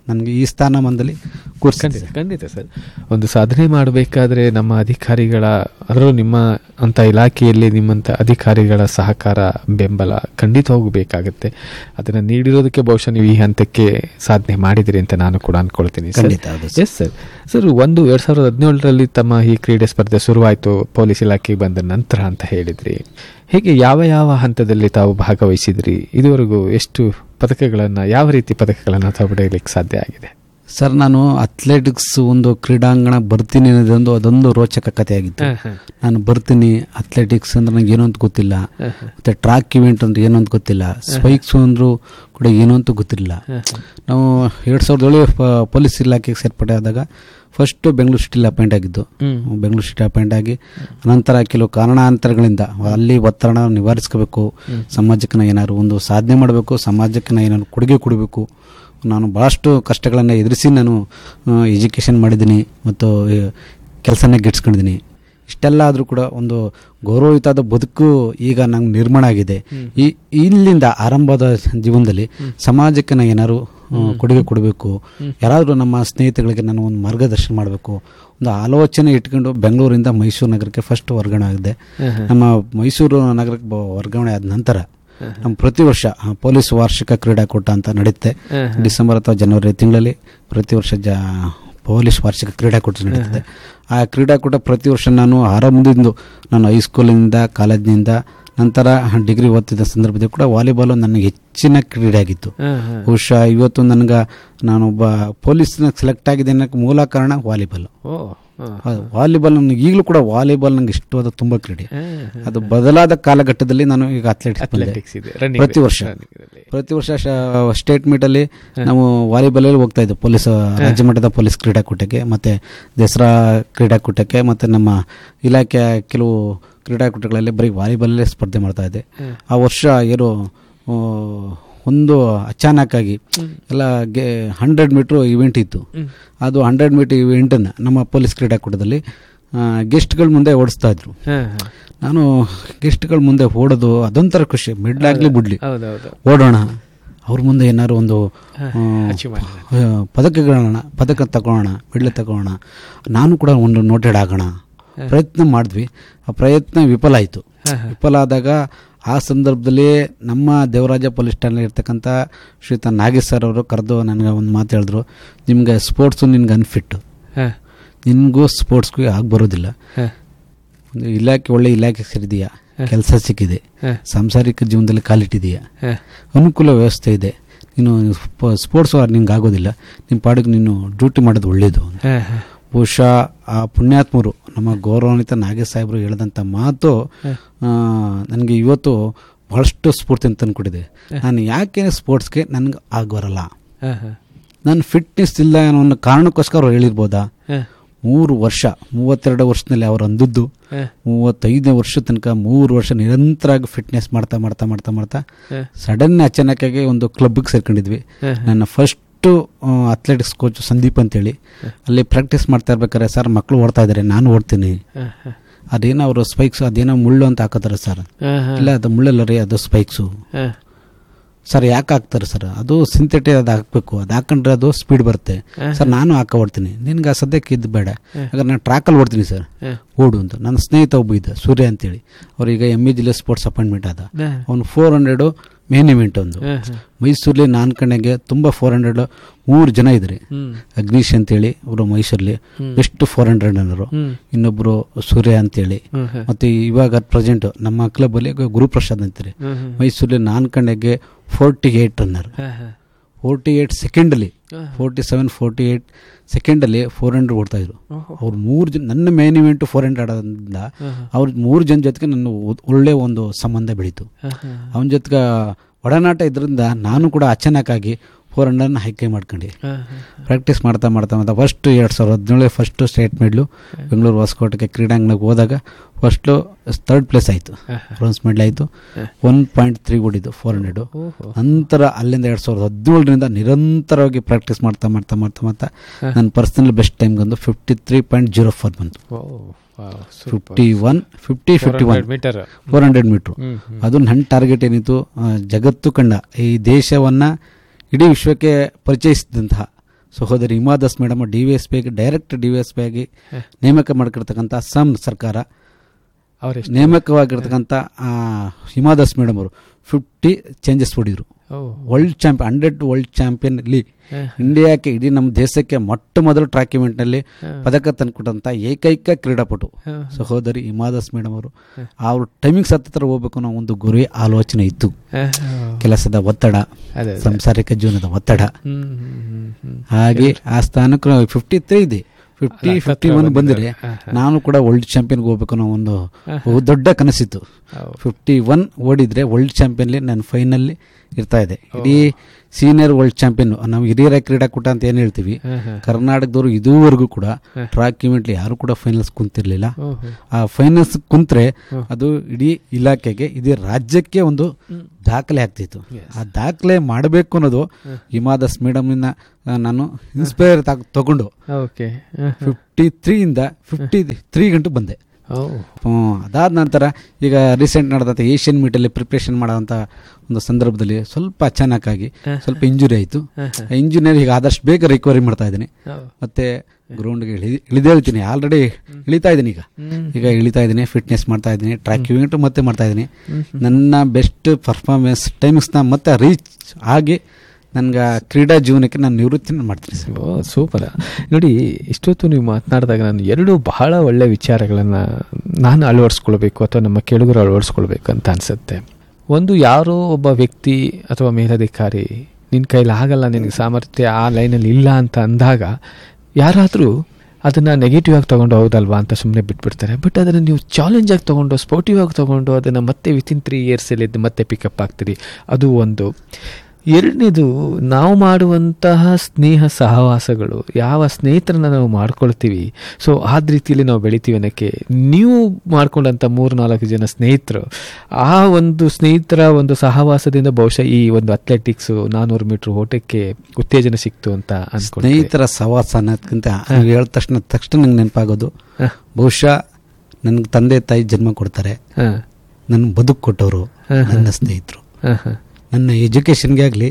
ನನಗೆ ಈ ಸ್ಥಾನಮಾನದಲ್ಲಿ ಕೂರಿಸಿದೆ. ಖಂಡಿತ ಖಂಡಿತ ಸರ್. ಒಂದು ಸಾಧನೆ ಮಾಡಬೇಕಾದ್ರೆ ನಮ್ಮ ಅಧಿಕಾರಿಗಳ ಅದರಲ್ಲೂ ನಿಮ್ಮ ಅಂತ ಇಲಾಖೆಯಲ್ಲಿ ನಿಮ್ಮಂಥ ಅಧಿಕಾರಿಗಳ ಸಹಕಾರ ಬೆಂಬಲ ಖಂಡಿತ ಹೋಗಬೇಕಾಗತ್ತೆ. ಅದನ್ನು ನೀಡಿರೋದಕ್ಕೆ ಬಹುಶಃ ನೀವು ಈ ಹಂತಕ್ಕೆ ಸಾಧನೆ ಮಾಡಿದಿರಿ ಅಂತ ನಾನು ಕೂಡ ಅನ್ಕೊಳ್ತೀನಿ. Yes sir. ಸರ್, ಒಂದು ಎರಡ್ ಸಾವಿರದ ಹದಿನೇಳರಲ್ಲಿ ತಮ್ಮ ಈ ಕ್ರೀಡೆ ಸ್ಪರ್ಧೆ ಶುರುವಾಯಿತು ಪೊಲೀಸ್ ಇಲಾಖೆಗೆ ಬಂದ ನಂತರ ಅಂತ ಹೇಳಿದ್ರಿ. ಹೇಗೆ ಯಾವ ಯಾವ ಹಂತದಲ್ಲಿ ತಾವು ಭಾಗವಹಿಸಿದ್ರಿ? ಇದುವರೆಗೂ ಎಷ್ಟು ಪದಕಗಳನ್ನು, ಯಾವ ರೀತಿ ಪದಕಗಳನ್ನು ತಾವು ಪಡೆಯಲಿಕ್ಕೆ ಸಾಧ್ಯ ಆಗಿದೆ? ಸರ್, ನಾನು ಅಥ್ಲೆಟಿಕ್ಸ್ ಒಂದು ಕ್ರೀಡಾಂಗಣ ಬರ್ತೀನಿ ಅನ್ನೋದೊಂದು ಅದೊಂದು ರೋಚಕ ಕಥೆಯಾಗಿತ್ತು. ನಾನು ಬರ್ತೀನಿ, ಅಥ್ಲೆಟಿಕ್ಸ್ ಅಂದ್ರೆ ನಂಗೆ ಏನೋ ಅಂತ ಗೊತ್ತಿಲ್ಲ, ಮತ್ತೆ ಟ್ರ್ಯಾಕ್ ಇವೆಂಟ್ ಅಂದ್ರೆ ಏನೋ ಅಂತ ಗೊತ್ತಿಲ್ಲ, ಸ್ಪೈಕ್ಸ್ ಅಂದ್ರು ಕೂಡ ಏನೋ ಅಂತ ಗೊತ್ತಿರಲಿಲ್ಲ. ನಾವು ಎರಡ್ ಸಾವಿರದ ಏಳು ಪೊಲೀಸ್ ಇಲಾಖೆಗೆ ಸೇರ್ಪಡೆ ಆದಾಗ ಫಸ್ಟ್ ಬೆಂಗಳೂರು ಸಿಟಿಲಿ ಅಪಾಯಿಂಟ್ ಆಗಿದ್ದು. ಬೆಂಗಳೂರು ಸಿಟಿ ಅಪಾಯಿಂಟ್ ಆಗಿ ಅನಂತರ ಕೆಲವು ಕಾರಣಾಂತರಗಳಿಂದ ಅಲ್ಲಿ ಒತ್ತಡ ನಿವಾರಿಸ್ಕೋಬೇಕು, ಸಮಾಜಕ್ಕೆ ನಾ ಏನಾದ್ರು ಒಂದು ಸಾಧನೆ ಮಾಡಬೇಕು, ಸಮಾಜಕ್ಕೆ ನಾ ಏನಾದ್ರು ಕೊಡುಗೆ ಕೊಡಬೇಕು. ನಾನು ಭಾಳಷ್ಟು ಕಷ್ಟಗಳನ್ನು ಎದುರಿಸಿ ನಾನು ಎಜುಕೇಷನ್ ಮಾಡಿದ್ದೀನಿ ಮತ್ತು ಕೆಲಸನೇ ಗಿಟ್ಸ್ಕೊಂಡಿದ್ದೀನಿ. ಇಷ್ಟೆಲ್ಲ ಆದರೂ ಕೂಡ ಒಂದು ಗೌರವಯುತವಾದ ಬದುಕು ಈಗ ನಂಗೆ ನಿರ್ಮಾಣ ಆಗಿದೆ. ಈ ಇಲ್ಲಿಂದ ಆರಂಭದ ಜೀವನದಲ್ಲಿ ಸಮಾಜಕ್ಕೆ ನಾನು ಏನಾದ್ರು ಕೊಡುಗೆ ಕೊಡಬೇಕು, ಯಾರಾದರೂ ನಮ್ಮ ಸ್ನೇಹಿತಗಳಿಗೆ ನಾನು ಒಂದು ಮಾರ್ಗದರ್ಶನ ಮಾಡಬೇಕು, ಒಂದು ಆಲೋಚನೆ ಇಟ್ಕೊಂಡು ಬೆಂಗಳೂರಿಂದ ಮೈಸೂರು ನಗರಕ್ಕೆ ಫಸ್ಟ್ ವರ್ಗಾವಣೆ ಆಗಿದೆ. ನಮ್ಮ ಮೈಸೂರು ನಗರಕ್ಕೆ ವರ್ಗಾವಣೆ ಆದ ನಂತರ ನಮ್ಮ ಪ್ರತಿ ವರ್ಷ ಪೊಲೀಸ್ ವಾರ್ಷಿಕ ಕ್ರೀಡಾಕೂಟ ಅಂತ ನಡೆಯುತ್ತೆ. ಡಿಸೆಂಬರ್ ಅಥವಾ ಜನವರಿ ತಿಂಗಳಲ್ಲಿ ಪ್ರತಿ ವರ್ಷ ಜ ಪೊಲೀಸ್ ವಾರ್ಷಿಕ ಕ್ರೀಡಾಕೂಟ ನಡೀತದೆ. ಆ ಕ್ರೀಡಾಕೂಟ ಪ್ರತಿ ವರ್ಷ ನಾನು ಆರಂಭದಿಂದ ನಾನು ಹೈಸ್ಕೂಲಿನಿಂದ ಕಾಲೇಜಿನಿಂದ ನಂತರ ಡಿಗ್ರಿ ಓದ್ತಿದ್ದ ಸಂದರ್ಭದಲ್ಲಿ ಕೂಡ ವಾಲಿಬಾಲ್ ನನಗೆ ಹೆಚ್ಚಿನ ಕ್ರೀಡೆ ಆಗಿತ್ತು. ಬಹುಶಃ ಇವತ್ತು ನನಗೆ ನಾನೊಬ್ಬ ಪೊಲೀಸ್ನ ಸೆಲೆಕ್ಟ್ ಆಗಿದೆ ಅನ್ನೋಕ್ಕೆ ಮೂಲ ಕಾರಣ ವಾಲಿಬಾಲ್. ವಾಲಿಬಾಲ್ ನನಗೆ ಈಗಲೂ ಕೂಡ ವಾಲಿಬಾಲ್ ನಂಗೆ ಇಷ್ಟವಾದ ತುಂಬಾ ಕ್ರೀಡೆ. ಅದು ಬದಲಾದ ಕಾಲಘಟ್ಟದಲ್ಲಿ ನಾನು ಈಗ ಅಥ್ಲೆಟಿಕ್ಸ್ ಪ್ರತಿ ವರ್ಷ ಪ್ರತಿ ವರ್ಷ ಸ್ಟೇಟ್ ಮೀಟ್ ಅಲ್ಲಿ ನಾವು ವಾಲಿಬಾಲ್ ಅಲ್ಲಿ ಹೋಗ್ತಾ ಇದ್ದೆ, ಪೊಲೀಸ್ ರಾಜ್ಯ ಮಟ್ಟದ ಪೊಲೀಸ್ ಕ್ರೀಡಾಕೂಟಕ್ಕೆ, ಮತ್ತೆ ದಸರಾ ಕ್ರೀಡಾಕೂಟಕ್ಕೆ, ಮತ್ತೆ ನಮ್ಮ ಇಲಾಖೆಯ ಕೆಲವು ಕ್ರೀಡಾಕೂಟಗಳಲ್ಲಿ ಬರೀ ವಾಲಿಬಾಲಲ್ಲೇ ಸ್ಪರ್ಧೆ ಮಾಡ್ತಾ ಇದ್ದೆ. ಆ ವರ್ಷ ಏನು ಒಂದು ಅಚಾನಕ್ಕಾಗಿ ಎಲ್ಲ ಗೆ ಹಂಡ್ರೆಡ್ ಮೀಟ್ರ್ ಇವೆಂಟ್ ಇತ್ತು. ಅದು ಹಂಡ್ರೆಡ್ ಮೀಟರ್ ಇವೆಂಟನ್ನು ನಮ್ಮ ಪೊಲೀಸ್ ಕ್ರೀಡಾಕೂಟದಲ್ಲಿ ಗೆಸ್ಟ್ಗಳ ಮುಂದೆ ಓಡಿಸ್ತಾ ಇದ್ರು. ನಾನು ಗೆಸ್ಟ್ಗಳ ಮುಂದೆ ಓಡೋದು ಅದೊಂಥರ ಖುಷಿ, ಮಿಡ್ಲಾಗ್ಲಿ ಬಿಡ್ಲಿ ಓಡೋಣ, ಅವ್ರ ಮುಂದೆ ಏನಾದ್ರು ಒಂದು ಪದಕಗಳನ್ನ ಪದಕ ತಗೊಳ್ಳೋಣ, ಮೆಡ್ಲ್ ತಗೊಳ್ಳೋಣ, ನಾನು ಕೂಡ ಒಂದು ನೋಟೆಡ್ ಆಗೋಣ ಪ್ರಯತ್ನ ಮಾಡಿದ್ವಿ. ಆ ಪ್ರಯತ್ನ ವಿಫಲ ಆಯಿತು. ವಿಫಲ ಆದಾಗ ಆ ಸಂದರ್ಭದಲ್ಲಿ ನಮ್ಮ ದೇವರಾಜ ಪೊಲೀಸ್ ಠಾಣೆ ಇರ್ತಕ್ಕಂಥ ಶ್ರೀಯುತ ನಾಗೇಶ್ ಸರ್ ಅವರು ಕರೆದು ನನಗೆ ಒಂದು ಮಾತು ಹೇಳಿದ್ರು, ನಿಮ್ಗೆ ಸ್ಪೋರ್ಟ್ಸು ನಿನ್ಗೆ ಅನ್ಫಿಟ್ಟು, ನಿನಗೂ ಸ್ಪೋರ್ಟ್ಸ್ಗೂ ಆಗಿ ಬರೋದಿಲ್ಲ. ಒಂದು ಇಲಾಖೆ ಒಳ್ಳೆ ಇಲಾಖೆ ಸೇರಿದೆಯಾ, ಕೆಲಸ ಸಿಕ್ಕಿದೆ, ಸಾಂಸಾರಿಕ ಜೀವನದಲ್ಲಿ ಕಾಲಿಟ್ಟಿದೆಯಾ, ಅನುಕೂಲ ವ್ಯವಸ್ಥೆ ಇದೆ, ನೀನು ಸ್ಪೋರ್ಟ್ಸ್ ನಿಂಗೆ ಆಗೋದಿಲ್ಲ, ನಿಮ್ಮ ಪಾಡಿಗೆ ನೀನು ಡ್ಯೂಟಿ ಮಾಡೋದು ಒಳ್ಳೆಯದು. ಬಹುಶಃ ಆ ಪುಣ್ಯಾತ್ಮರು ನಮ್ಮ ಗೌರವಾನ್ವಿತ ನಾಗೇಶ್ ಸಾಹೇಬರು ಹೇಳಿದಂಥ ಮಾತು ನನಗೆ ಇವತ್ತು ಬಹಳಷ್ಟು ಸ್ಫೂರ್ತಿ ಅಂತ ತಂದುಕೊಟ್ಟಿದೆ. ನಾನು ಯಾಕೆ ಸ್ಪೋರ್ಟ್ಸ್ಗೆ ನನಗೆ ಆಗಬರಲ್ಲ, ನನ್ನ ಫಿಟ್ನೆಸ್ ಇಲ್ಲ ಅನ್ನೋ ಒಂದು ಕಾರಣಕ್ಕೋಸ್ಕರ ಅವ್ರು ಹೇಳಿರ್ಬೋದಾ? ಮೂರು ವರ್ಷ ಮೂವತ್ತೆರಡು ವರ್ಷದಲ್ಲಿ ಅವ್ರು ಅಂದದ್ದು ಮೂವತ್ತೈದನೇ ವರ್ಷ ತನಕ ಮೂರು ವರ್ಷ ನಿರಂತರವಾಗಿ ಫಿಟ್ನೆಸ್ ಮಾಡ್ತಾ ಮಾಡ್ತಾ ಮಾಡ್ತಾ ಮಾಡ್ತಾ ಸಡನ್ ಅಚಾನಕ್ಕಾಗಿ ಒಂದು ಕ್ಲಬ್ಗೆ ಸೇರ್ಕೊಂಡಿದ್ವಿ. ನನ್ನ ಫಸ್ಟ್ ಅಥ್ಲೆಟಿಕ್ಸ್ ಕೋಚ್ ಸಂದೀಪ್ ಅಂತೇಳಿ ಅಲ್ಲಿ ಪ್ರಾಕ್ಟೀಸ್ ಮಾಡ್ತಾ ಇರ್ಬೇಕಾರೆ, ಸರ್ ಮಕ್ಕಳು ಓಡ್ತಾ ಇದ್ದಾರೆ, ನಾನು ಓಡ್ತೀನಿ, ಅದೇನೋ ಅವರು ಸ್ಪೈಕ್ಸ್ ಅದೇನೋ ಮುಳ್ಳು ಅಂತ ಹಾಕೋತಾರೆ ಸರ್. ಇಲ್ಲ, ಅದು ಮುಳ್ಳಲ್ಲ ರೀ, ಅದು ಸ್ಪೈಕ್ಸು. ಸರ್ ಯಾಕೆ ಹಾಕ್ತಾರೆ ಸರ್? ಅದು ಸಿಂಥೆಟಿಕ್ ಅದು ಹಾಕಬೇಕು, ಅದು ಹಾಕೊಂಡ್ರೆ ಅದು ಸ್ಪೀಡ್ ಬರುತ್ತೆ ಸರ್. ನಾನು ಹಾಕ ಓಡ್ತೀನಿ, ನಿನ್ಗೆ ಆ ಸದ್ಯಕ್ಕೆ ಇದು ಬೇಡ, ಯಾಕಂದ್ರೆ ನಾನು ಟ್ರ್ಯಾಕಲ್ಲಿ ಓಡ್ತೀನಿ ಸರ್, ಓಡು ಅಂತ. ನನ್ನ ಸ್ನೇಹಿತ ಒಬ್ಬ ಇದ್ದ ಸೂರ್ಯ ಅಂತೇಳಿ, ಅವ್ರೀಗ ಎಮ್ ಇ ಜಿಲ್ಲೆ ಸ್ಪೋರ್ಟ್ಸ್ ಅಪಾಯಿಂಟ್ಮೆಂಟ್ ಆದ. ಅವ್ನು ಫೋರ್ ಹಂಡ್ರೆಡು ಮೇನ್ ಇವೆಂಟ್ ಒಂದು ಮೈಸೂರಲ್ಲಿ ನಾನ್ ಕಣೆಗೆ ತುಂಬ ಫೋರ್ ಹಂಡ್ರೆಡ್ ಮೂರು ಜನ ಇದ್ರಿ. ಅಗ್ನೀಶ್ ಅಂತೇಳಿ ಅವರು ಮೈಸೂರಲ್ಲಿ ಬೆಸ್ಟ್ ಫೋರ್ ಹಂಡ್ರೆಡ್ ಅನ್ನೋರು, ಇನ್ನೊಬ್ರು ಸೂರ್ಯ ಅಂತೇಳಿ, ಮತ್ತೆ ಇವಾಗ ಪ್ರೆಸೆಂಟ್ ನಮ್ಮ ಕ್ಲಬ್ ಅಲ್ಲಿ ಗುರುಪ್ರಸಾದ್ ಅಂತಾರೆ ಮೈಸೂರಲ್ಲಿ ನಾನ್ ಕಣೆಗೆ forty eight runner, forty eight ಸೆಕೆಂಡಲ್ಲಿ forty seven forty eight ಸೆಕೆಂಡಲ್ಲಿ four hundred ಓಡ್ತಾ ಇದ್ರು. ಅವ್ರು ಮೂರು ಜನ, ನನ್ನ ಮೇನ್ ಇವೆಂಟ್ ಫೋರ್ ಹಂಡ್ರೆಡ್ ಆಡೋದ್ರಿಂದ ಅವ್ರ ಮೂರು ಜನ ಜೊತೆಗೆ ನನ್ನ ಒಳ್ಳೆ ಒಂದು ಸಂಬಂಧ ಬೆಳೀತು. ಅವನ ಜೊತೆಗೆ ಒಡನಾಟ ಇದರಿಂದ ನಾನು ಕೂಡ ಅಚಾನಕ್ಕಾಗಿ ಫೋರ್ ಹಂಡ್ರೆಡ್ನ ಹೈಕೈ ಮಾಡ್ಕೊಂಡು ಪ್ರಾಕ್ಟೀಸ್ ಮಾಡ್ತಾ ಮಾಡ್ತಾ ಮಾಡ್ತಾ ಫಸ್ಟ್ ಎರಡು ಸಾವಿರದ ಹದಿನೇಳು ಫಸ್ಟ್ ಸ್ಟೇಟ್ ಮೆಡ್ಲು ಬೆಂಗಳೂರು ಹೊಸಕೋಟೆಗೆ ಕ್ರೀಡಾಂಗಣಕ್ಕೆ ಹೋದಾಗ ಫಸ್ಟು ಥರ್ಡ್ ಪ್ಲೇಸ್ ಆಯಿತು, ಬ್ರೋನ್ಸ್ ಮೆಡಲ್ ಆಯಿತು. One point three ಓಡಿದ್ದು four hundred. ನಂತರ ಅಲ್ಲಿಂದ ಎರಡು ಸಾವಿರದ ಹದಿನೇಳರಿಂದ ನಿರಂತರವಾಗಿ ಪ್ರಾಕ್ಟೀಸ್ ಮಾಡ್ತಾ ಮಾಡ್ತಾ ಮಾಡ್ತಾ ಮಾಡ್ತಾ ನನ್ನ ಪರ್ಸನಲ್ ಬೆಸ್ಟ್ ಟೈಮ್ ಬಂದು fifty three point zero four ಬಂತು. Fifty one fifty fifty one four hundred metre. ಅದು ನನ್ನ ಟಾರ್ಗೆಟ್ ಏನಿತ್ತು, ಜಗತ್ತು ಕಂಡ ಈ ದೇಶವನ್ನು ಇಡೀ ವಿಶ್ವಕ್ಕೆ ಪರಿಚಯಿಸಿದಂತಹ ಸಹೋದರಿ Hima Das madam D V S P ಆಗಿ direct D V S P ಆಗಿ ನೇಮಕ ಮಾಡ್ಕಿರ್ತಕ್ಕಂಥ ಅಸ್ಸಾಂ ಸರ್ಕಾರ ನೇಮಕವಾಗಿರ್ತಕ್ಕಂಥ ಹಿಮಾ ದಾಸ್ ಮೇಡಮ್ ಅವರು fifty changes ಹೊಡಿದ್ರು. World champion hundred world champion ಅಲ್ಲಿ ಇಂಡಿಯಾಕ್ಕೆ ಇಡೀ ನಮ್ಮ ದೇಶಕ್ಕೆ ಮೊಟ್ಟ ಮೊದಲು ಟ್ರ್ಯಾಕ್ ಇವೆಂಟ್ ನಲ್ಲಿ ಪದಕ ತಂದುಕೊಟ್ಟಂತ ಏಕೈಕ ಕ್ರೀಡಾಪಟು ಸಹೋದರಿ ಹಿಮಾ ದಾಸ್ ಮೇಡಮ್ ಅವರು. ಅವ್ರ ಟೈಮಿಂಗ್ಸ್ ಹತ್ತಿರ ಹೋಗ್ಬೇಕು ಅನ್ನೋ ಒಂದು ಗುರಿ ಆಲೋಚನೆ ಇತ್ತು. ಕೆಲಸದ ಒತ್ತಡ, ಸಂಸಾರಿಕ ಜೀವನದ ಒತ್ತಡ, ಹಾಗೆ ಆ ಸ್ಥಾನಕ್ಕೆ ಫಿಫ್ಟಿ ತ್ರೀ ಇದೆ. ಫಿಫ್ಟಿ ಫಿಫ್ಟಿ ಒನ್ ಬಂದರೆ ನಾನು ಕೂಡ ವರ್ಲ್ಡ್ ಚಾಂಪಿಯನ್ಗೆ ಹೋಗ್ಬೇಕು ಅನ್ನೋ ಒಂದು ದೊಡ್ಡ ಕನಸಿತ್ತು. ಫಿಫ್ಟಿ ಒನ್ ಓಡಿದ್ರೆ ವರ್ಲ್ಡ್ ಚಾಂಪಿಯನ್ಲಿ ನಾನು ಫೈನಲ್ಲಿ ಇರ್ತಾ ಇದೆ. ಇಡೀ ಸೀನಿಯರ್ ವರ್ಲ್ಡ್ ಚಾಂಪಿಯನ್ ನಾವು ಹಿರಿಯರ ಕ್ರೀಡಾಕೂಟ ಅಂತ ಏನು ಹೇಳ್ತೀವಿ, ಕರ್ನಾಟಕದವರು ಇದುವರೆಗೂ ಕೂಡ ಟ್ರ್ಯಾಕ್ ಇವೆಂಟ್ಲಿ ಯಾರು ಕೂಡ ಫೈನಲ್ಸ್ ಕುಂತಿರ್ಲಿಲ್ಲ. ಆ ಫೈನಲ್ಸ್ ಕುಂತ್ರೆ ಅದು ಇಡೀ ಇಲಾಖೆಗೆ, ಇಡೀ ರಾಜ್ಯಕ್ಕೆ ಒಂದು ದಾಖಲೆ ಆಗ್ತಿತ್ತು. ಆ ದಾಖಲೆ ಮಾಡಬೇಕು ಅನ್ನೋದು ಹಿಮಾ ದಾಸ್ ಮೇಡಮ್ ನಾನು ಇನ್ಸ್ಪೈರ್ ತಗೊಂಡು ಫಿಫ್ಟಿ ತ್ರೀ ಇಂದ ಫಿಫ್ಟಿ ತ್ರೀ ಗಂಟೆ ಬಂದೆ. ಅದಾದ ನಂತರ ಈಗ ರೀಸೆಂಟ್ ನಡೆದಂಥ ಏಷ್ಯನ್ ಮೀಟಲ್ಲಿ ಪ್ರಿಪ್ರೇಷನ್ ಮಾಡೋಂಥ ಒಂದು ಸಂದರ್ಭದಲ್ಲಿ ಸ್ವಲ್ಪ ಅಚಾನಕ್ಕಾಗಿ ಸ್ವಲ್ಪ ಇಂಜುರಿ ಆಯಿತು. ಇಂಜುರಿ ಈಗ ಆದಷ್ಟು ಬೇಗ ರಿಕವರಿ ಮಾಡ್ತಾ ಇದ್ದೀನಿ. ಮತ್ತೆ ಗ್ರೌಂಡ್ಗೆ ಇಳಿ ಇಳಿದೇಳ್ತೀನಿ ಆಲ್ರೆಡಿ ಇಳಿತಾ ಇದ್ದೀನಿ. ಈಗ ಈಗ ಇಳಿತಾ ಇದ್ದೀನಿ, ಫಿಟ್ನೆಸ್ ಮಾಡ್ತಾ ಇದ್ದೀನಿ, ಟ್ರ್ಯಾಕ್ ಇವೆಂಟ್ ಮತ್ತೆ ಮಾಡ್ತಾ ಇದ್ದೀನಿ. ನನ್ನ ಬೆಸ್ಟ್ ಪರ್ಫಾರ್ಮೆನ್ಸ್ ಟೈಮಿಂಗ್ಸ್ನ ಮತ್ತೆ ರೀಚ್ ಆಗಿ ನನಗೆ ಕ್ರೀಡಾ ಜೀವನಕ್ಕೆ ನಾನು ನಿವೃತ್ತಿ ಮಾಡ್ತೀನಿ ಸರ್. ಓ ಸೂಪರ್. ನೋಡಿ, ಇಷ್ಟೊತ್ತು ನೀವು ಮಾತನಾಡಿದಾಗ ನಾನು ಎರಡು ಬಹಳ ಒಳ್ಳೆಯ ವಿಚಾರಗಳನ್ನು ನಾನು ಅಳವಡಿಸ್ಕೊಳ್ಬೇಕು ಅಥವಾ ನಮ್ಮ ಕೇಳುಗರು ಅಳವಡಿಸ್ಕೊಳ್ಬೇಕು ಅಂತ ಅನಿಸುತ್ತೆ. ಒಂದು, ಯಾರೋ ಒಬ್ಬ ವ್ಯಕ್ತಿ ಅಥವಾ ಮೇಲಧಿಕಾರಿ ನಿನ್ನ ಕೈಲಿ ಆಗಲ್ಲ, ನಿನಗೆ ಸಾಮರ್ಥ್ಯ ಆ ಲೈನಲ್ಲಿ ಇಲ್ಲ ಅಂತ ಅಂದಾಗ ಯಾರಾದರೂ ಅದನ್ನು ನೆಗೆಟಿವ್ ಆಗಿ ತೊಗೊಂಡು ಹೌದಲ್ವಾ ಅಂತ ಸುಮ್ಮನೆ ಬಿಟ್ಬಿಡ್ತಾರೆ. ಬಟ್ ಅದನ್ನು ನೀವು ಚಾಲೆಂಜ್ ಆಗಿ ತೊಗೊಂಡು ಸ್ಪೋರ್ಟಿವ್ ಆಗಿ ತೊಗೊಂಡು ಅದನ್ನು ಮತ್ತೆ ವಿತಿನ್ ತ್ರೀ ಇಯರ್ಸಲ್ಲಿ ಮತ್ತೆ ಪಿಕಪ್ ಆಗ್ತೀರಿ, ಅದು ಒಂದು. ಎರಡನೇದು, ನಾವು ಮಾಡುವಂತಹ ಸ್ನೇಹ ಸಹವಾಸಗಳು, ಯಾವ ಸ್ನೇಹಿತರನ್ನ ನಾವು ಮಾಡ್ಕೊಳ್ತೀವಿ, ಸೊ ಆದ ರೀತಿಯಲ್ಲಿ ನಾವು ಬೆಳಿತೀವಿ ಅನ್ನೋಕ್ಕೆ ನೀವು ಮಾಡ್ಕೊಂಡಂಥ ಮೂರು ನಾಲ್ಕು ಜನ ಸ್ನೇಹಿತರು, ಆ ಒಂದು ಸ್ನೇಹಿತರ ಒಂದು ಸಹವಾಸದಿಂದ ಬಹುಶಃ ಈ ಒಂದು ಅಥ್ಲೆಟಿಕ್ಸು ನಾನ್ನೂರು ಮೀಟ್ರ್ ಓಟಕ್ಕೆ ಉತ್ತೇಜನ ಸಿಕ್ತು ಅಂತ ಅನ್ಕೊಂಡು. ಸ್ನೇಹಿತರ ಸಹವಾಸ ಅನ್ನೋದಕ್ಕಿಂತ ಹೇಳಿದ ತಕ್ಷಣ ತಕ್ಷಣ ನಂಗೆ ನೆನಪಾಗೋದು, ಬಹುಶಃ ನನಗೆ ತಂದೆ ತಾಯಿ ಜನ್ಮ ಕೊಡ್ತಾರೆ, ನನ್ನ ಬದುಕು ಕೊಟ್ಟವರು ನನ್ನ ಸ್ನೇಹಿತರು. ನನ್ನ ಎಜುಕೇಷನ್ಗೆ ಆಗಲಿ,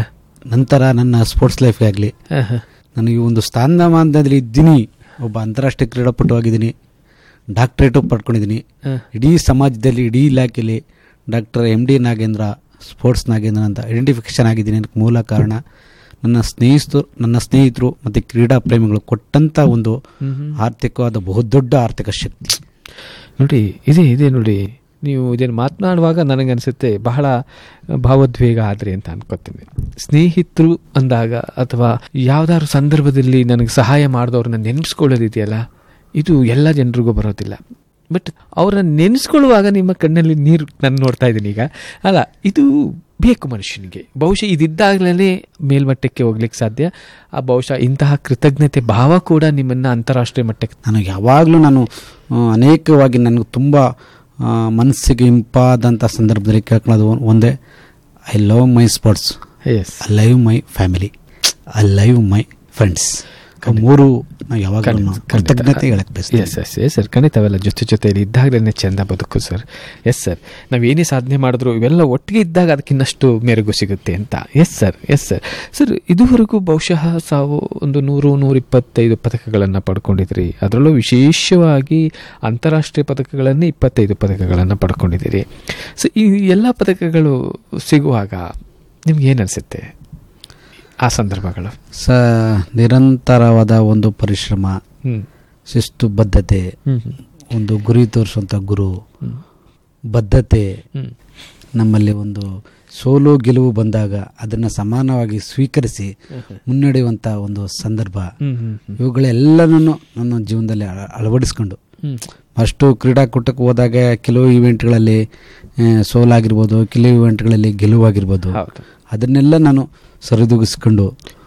ನಂತರ ನನ್ನ ಸ್ಪೋರ್ಟ್ಸ್ ಲೈಫ್ಗೆ ಆಗಲಿ, ನನಗೆ ಒಂದು ಸ್ಥಾನಮಾನದಲ್ಲಿ ಇದ್ದೀನಿ. ಒಬ್ಬ ಅಂತಾರಾಷ್ಟ್ರೀಯ ಕ್ರೀಡಾಪಟು ಆಗಿದ್ದೀನಿ, ಡಾಕ್ಟ್ರೇಟು ಪಡ್ಕೊಂಡಿದ್ದೀನಿ. ಇಡೀ ಸಮಾಜದಲ್ಲಿ, ಇಡೀ ಇಲಾಖೆಯಲ್ಲಿ doctor M D Nagendra, sports Nagendra ಅಂತ ಐಡೆಂಟಿಫಿಕೇಶನ್ ಆಗಿದ್ದೀನಿ. ಅದಕ್ಕೆ ಮೂಲ ಕಾರಣ ನನ್ನ ಸ್ನೇಹಿತರು ನನ್ನ ಸ್ನೇಹಿತರು ಮತ್ತು ಕ್ರೀಡಾ ಪ್ರೇಮಿಗಳು ಕೊಟ್ಟಂಥ ಒಂದು ಆರ್ಥಿಕವಾದ ಬಹುದೊಡ್ಡ ಆರ್ಥಿಕ ಶಕ್ತಿ. ನೋಡಿ, ಇದೇ ಇದೆ ನೋಡಿ, ನೀವು ಇದನ್ನು ಮಾತನಾಡುವಾಗ ನನಗನ್ಸುತ್ತೆ ಬಹಳ ಭಾವೋದ್ವೇಗ ಆದ್ರಿ ಅಂತ ಅನ್ಕೋತೀನಿ. ಸ್ನೇಹಿತರು ಅಂದಾಗ ಅಥವಾ ಯಾವ್ದಾದ್ರು ಸಂದರ್ಭದಲ್ಲಿ ನನಗೆ ಸಹಾಯ ಮಾಡಿದವ್ರನ್ನ ನೆನೆಸ್ಕೊಳ್ಳೋದಿದೆಯಲ್ಲ, ಇದು ಎಲ್ಲ ಜನರಿಗೂ ಬರೋದಿಲ್ಲ. ಬಟ್ ಅವ್ರನ್ನ ನೆನೆಸ್ಕೊಳ್ಳುವಾಗ ನಿಮ್ಮ ಕಣ್ಣಲ್ಲಿ ನೀರು ನಾನು ನೋಡ್ತಾ ಇದ್ದೀನಿ ಈಗ. ಅಲ್ಲ, ಇದು ಬೇಕು ಮನುಷ್ಯನಿಗೆ. ಬಹುಶಃ ಇದಿದ್ದಾಗಲೇ ಮೇಲ್ಮಟ್ಟಕ್ಕೆ ಹೋಗ್ಲಿಕ್ಕೆ ಸಾಧ್ಯ. ಆ ಬಹುಶಃ ಇಂತಹ ಕೃತಜ್ಞತೆ ಭಾವ ಕೂಡ ನಿಮ್ಮನ್ನು ಅಂತಾರಾಷ್ಟ್ರೀಯ ಮಟ್ಟಕ್ಕೆ. ನನಗೆ ಯಾವಾಗಲೂ ನಾನು ಅನೇಕವಾಗಿ ನನಗೆ ತುಂಬ ಮನಸ್ಸಿಗೆ ಇಂಪಾದಂಥ ಸಂದರ್ಭದಲ್ಲಿ ಕೇಳ್ಕೊಳ್ಳೋದು ಒಂದೇ, I love my sports, I love my family, I love my friends. ಮೂರು ನಾವು ಯಾವಾಗ ಕೃತಜ್ಞತೆ ಹೇಳಕ್ಕೆ ಬಯಸ್ತೀವಿ. ಎಸ್ ಎಸ್ ಎಸ್ ಸರ್, ಖಂಡಿತ ಅವೆಲ್ಲ ಜೊತೆ ಜೊತೆಯಲ್ಲಿ ಇದ್ದಾಗಲೇ ಚೆಂದ ಬದುಕು ಸರ್. ಎಸ್ ಸರ್, ನಾವು ಏನೇ ಸಾಧನೆ ಮಾಡಿದ್ರು ಇವೆಲ್ಲ ಒಟ್ಟಿಗೆ ಇದ್ದಾಗ ಅದಕ್ಕಿನ್ನಷ್ಟು ಮೆರುಗು ಸಿಗುತ್ತೆ ಅಂತ. Yes sir yes sir sir ಇದುವರೆಗೂ ಬಹುಶಃ ಸಾವು ಒಂದು ನೂರು ನೂರಿಪ್ಪತ್ತೈದು ಪದಕಗಳನ್ನು ಪಡ್ಕೊಂಡಿದ್ದೀರಿ. ಅದರಲ್ಲೂ ವಿಶೇಷವಾಗಿ ಅಂತಾರಾಷ್ಟ್ರೀಯ ಪದಕಗಳನ್ನೇ ಇಪ್ಪತ್ತೈದು ಪದಕಗಳನ್ನು ಪಡ್ಕೊಂಡಿದ್ದೀರಿ. ಸೊ ಈ ಎಲ್ಲ ಪದಕಗಳು ಸಿಗುವಾಗ ನಿಮ್ಗೆ ಏನು ಅನಿಸುತ್ತೆ ಆ ಸಂದರ್ಭಗಳು? ಸ ನಿರಂತರವಾದ ಒಂದು ಪರಿಶ್ರಮ, ಶಿಸ್ತು ಬದ್ಧತೆ, ಒಂದು ಗುರಿ ತೋರಿಸುವಂಥ ಗುರು ಬದ್ಧತೆ, ನಮ್ಮಲ್ಲಿ ಒಂದು ಸೋಲು ಗೆಲುವು ಬಂದಾಗ ಅದನ್ನು ಸಮಾನವಾಗಿ ಸ್ವೀಕರಿಸಿ ಮುನ್ನಡೆಯುವಂಥ ಒಂದು ಸಂದರ್ಭ, ಇವುಗಳೆಲ್ಲನೂ ನನ್ನ ಜೀವನದಲ್ಲಿ ಅಳವಡಿಸ್ಕೊಂಡು ಅಷ್ಟು ಕ್ರೀಡಾಕೂಟಕ್ಕೆ ಹೋದಾಗ ಕೆಲವು ಇವೆಂಟ್ಗಳಲ್ಲಿ ಸೋಲಾಗಿರ್ಬೋದು, ಕೆಲವು ಇವೆಂಟ್ಗಳಲ್ಲಿ ಗೆಲುವಾಗಿರ್ಬೋದು, ಅದನ್ನೆಲ್ಲ ನಾನು ಸರಿದೂಗಿಸ್ಕೊಂಡು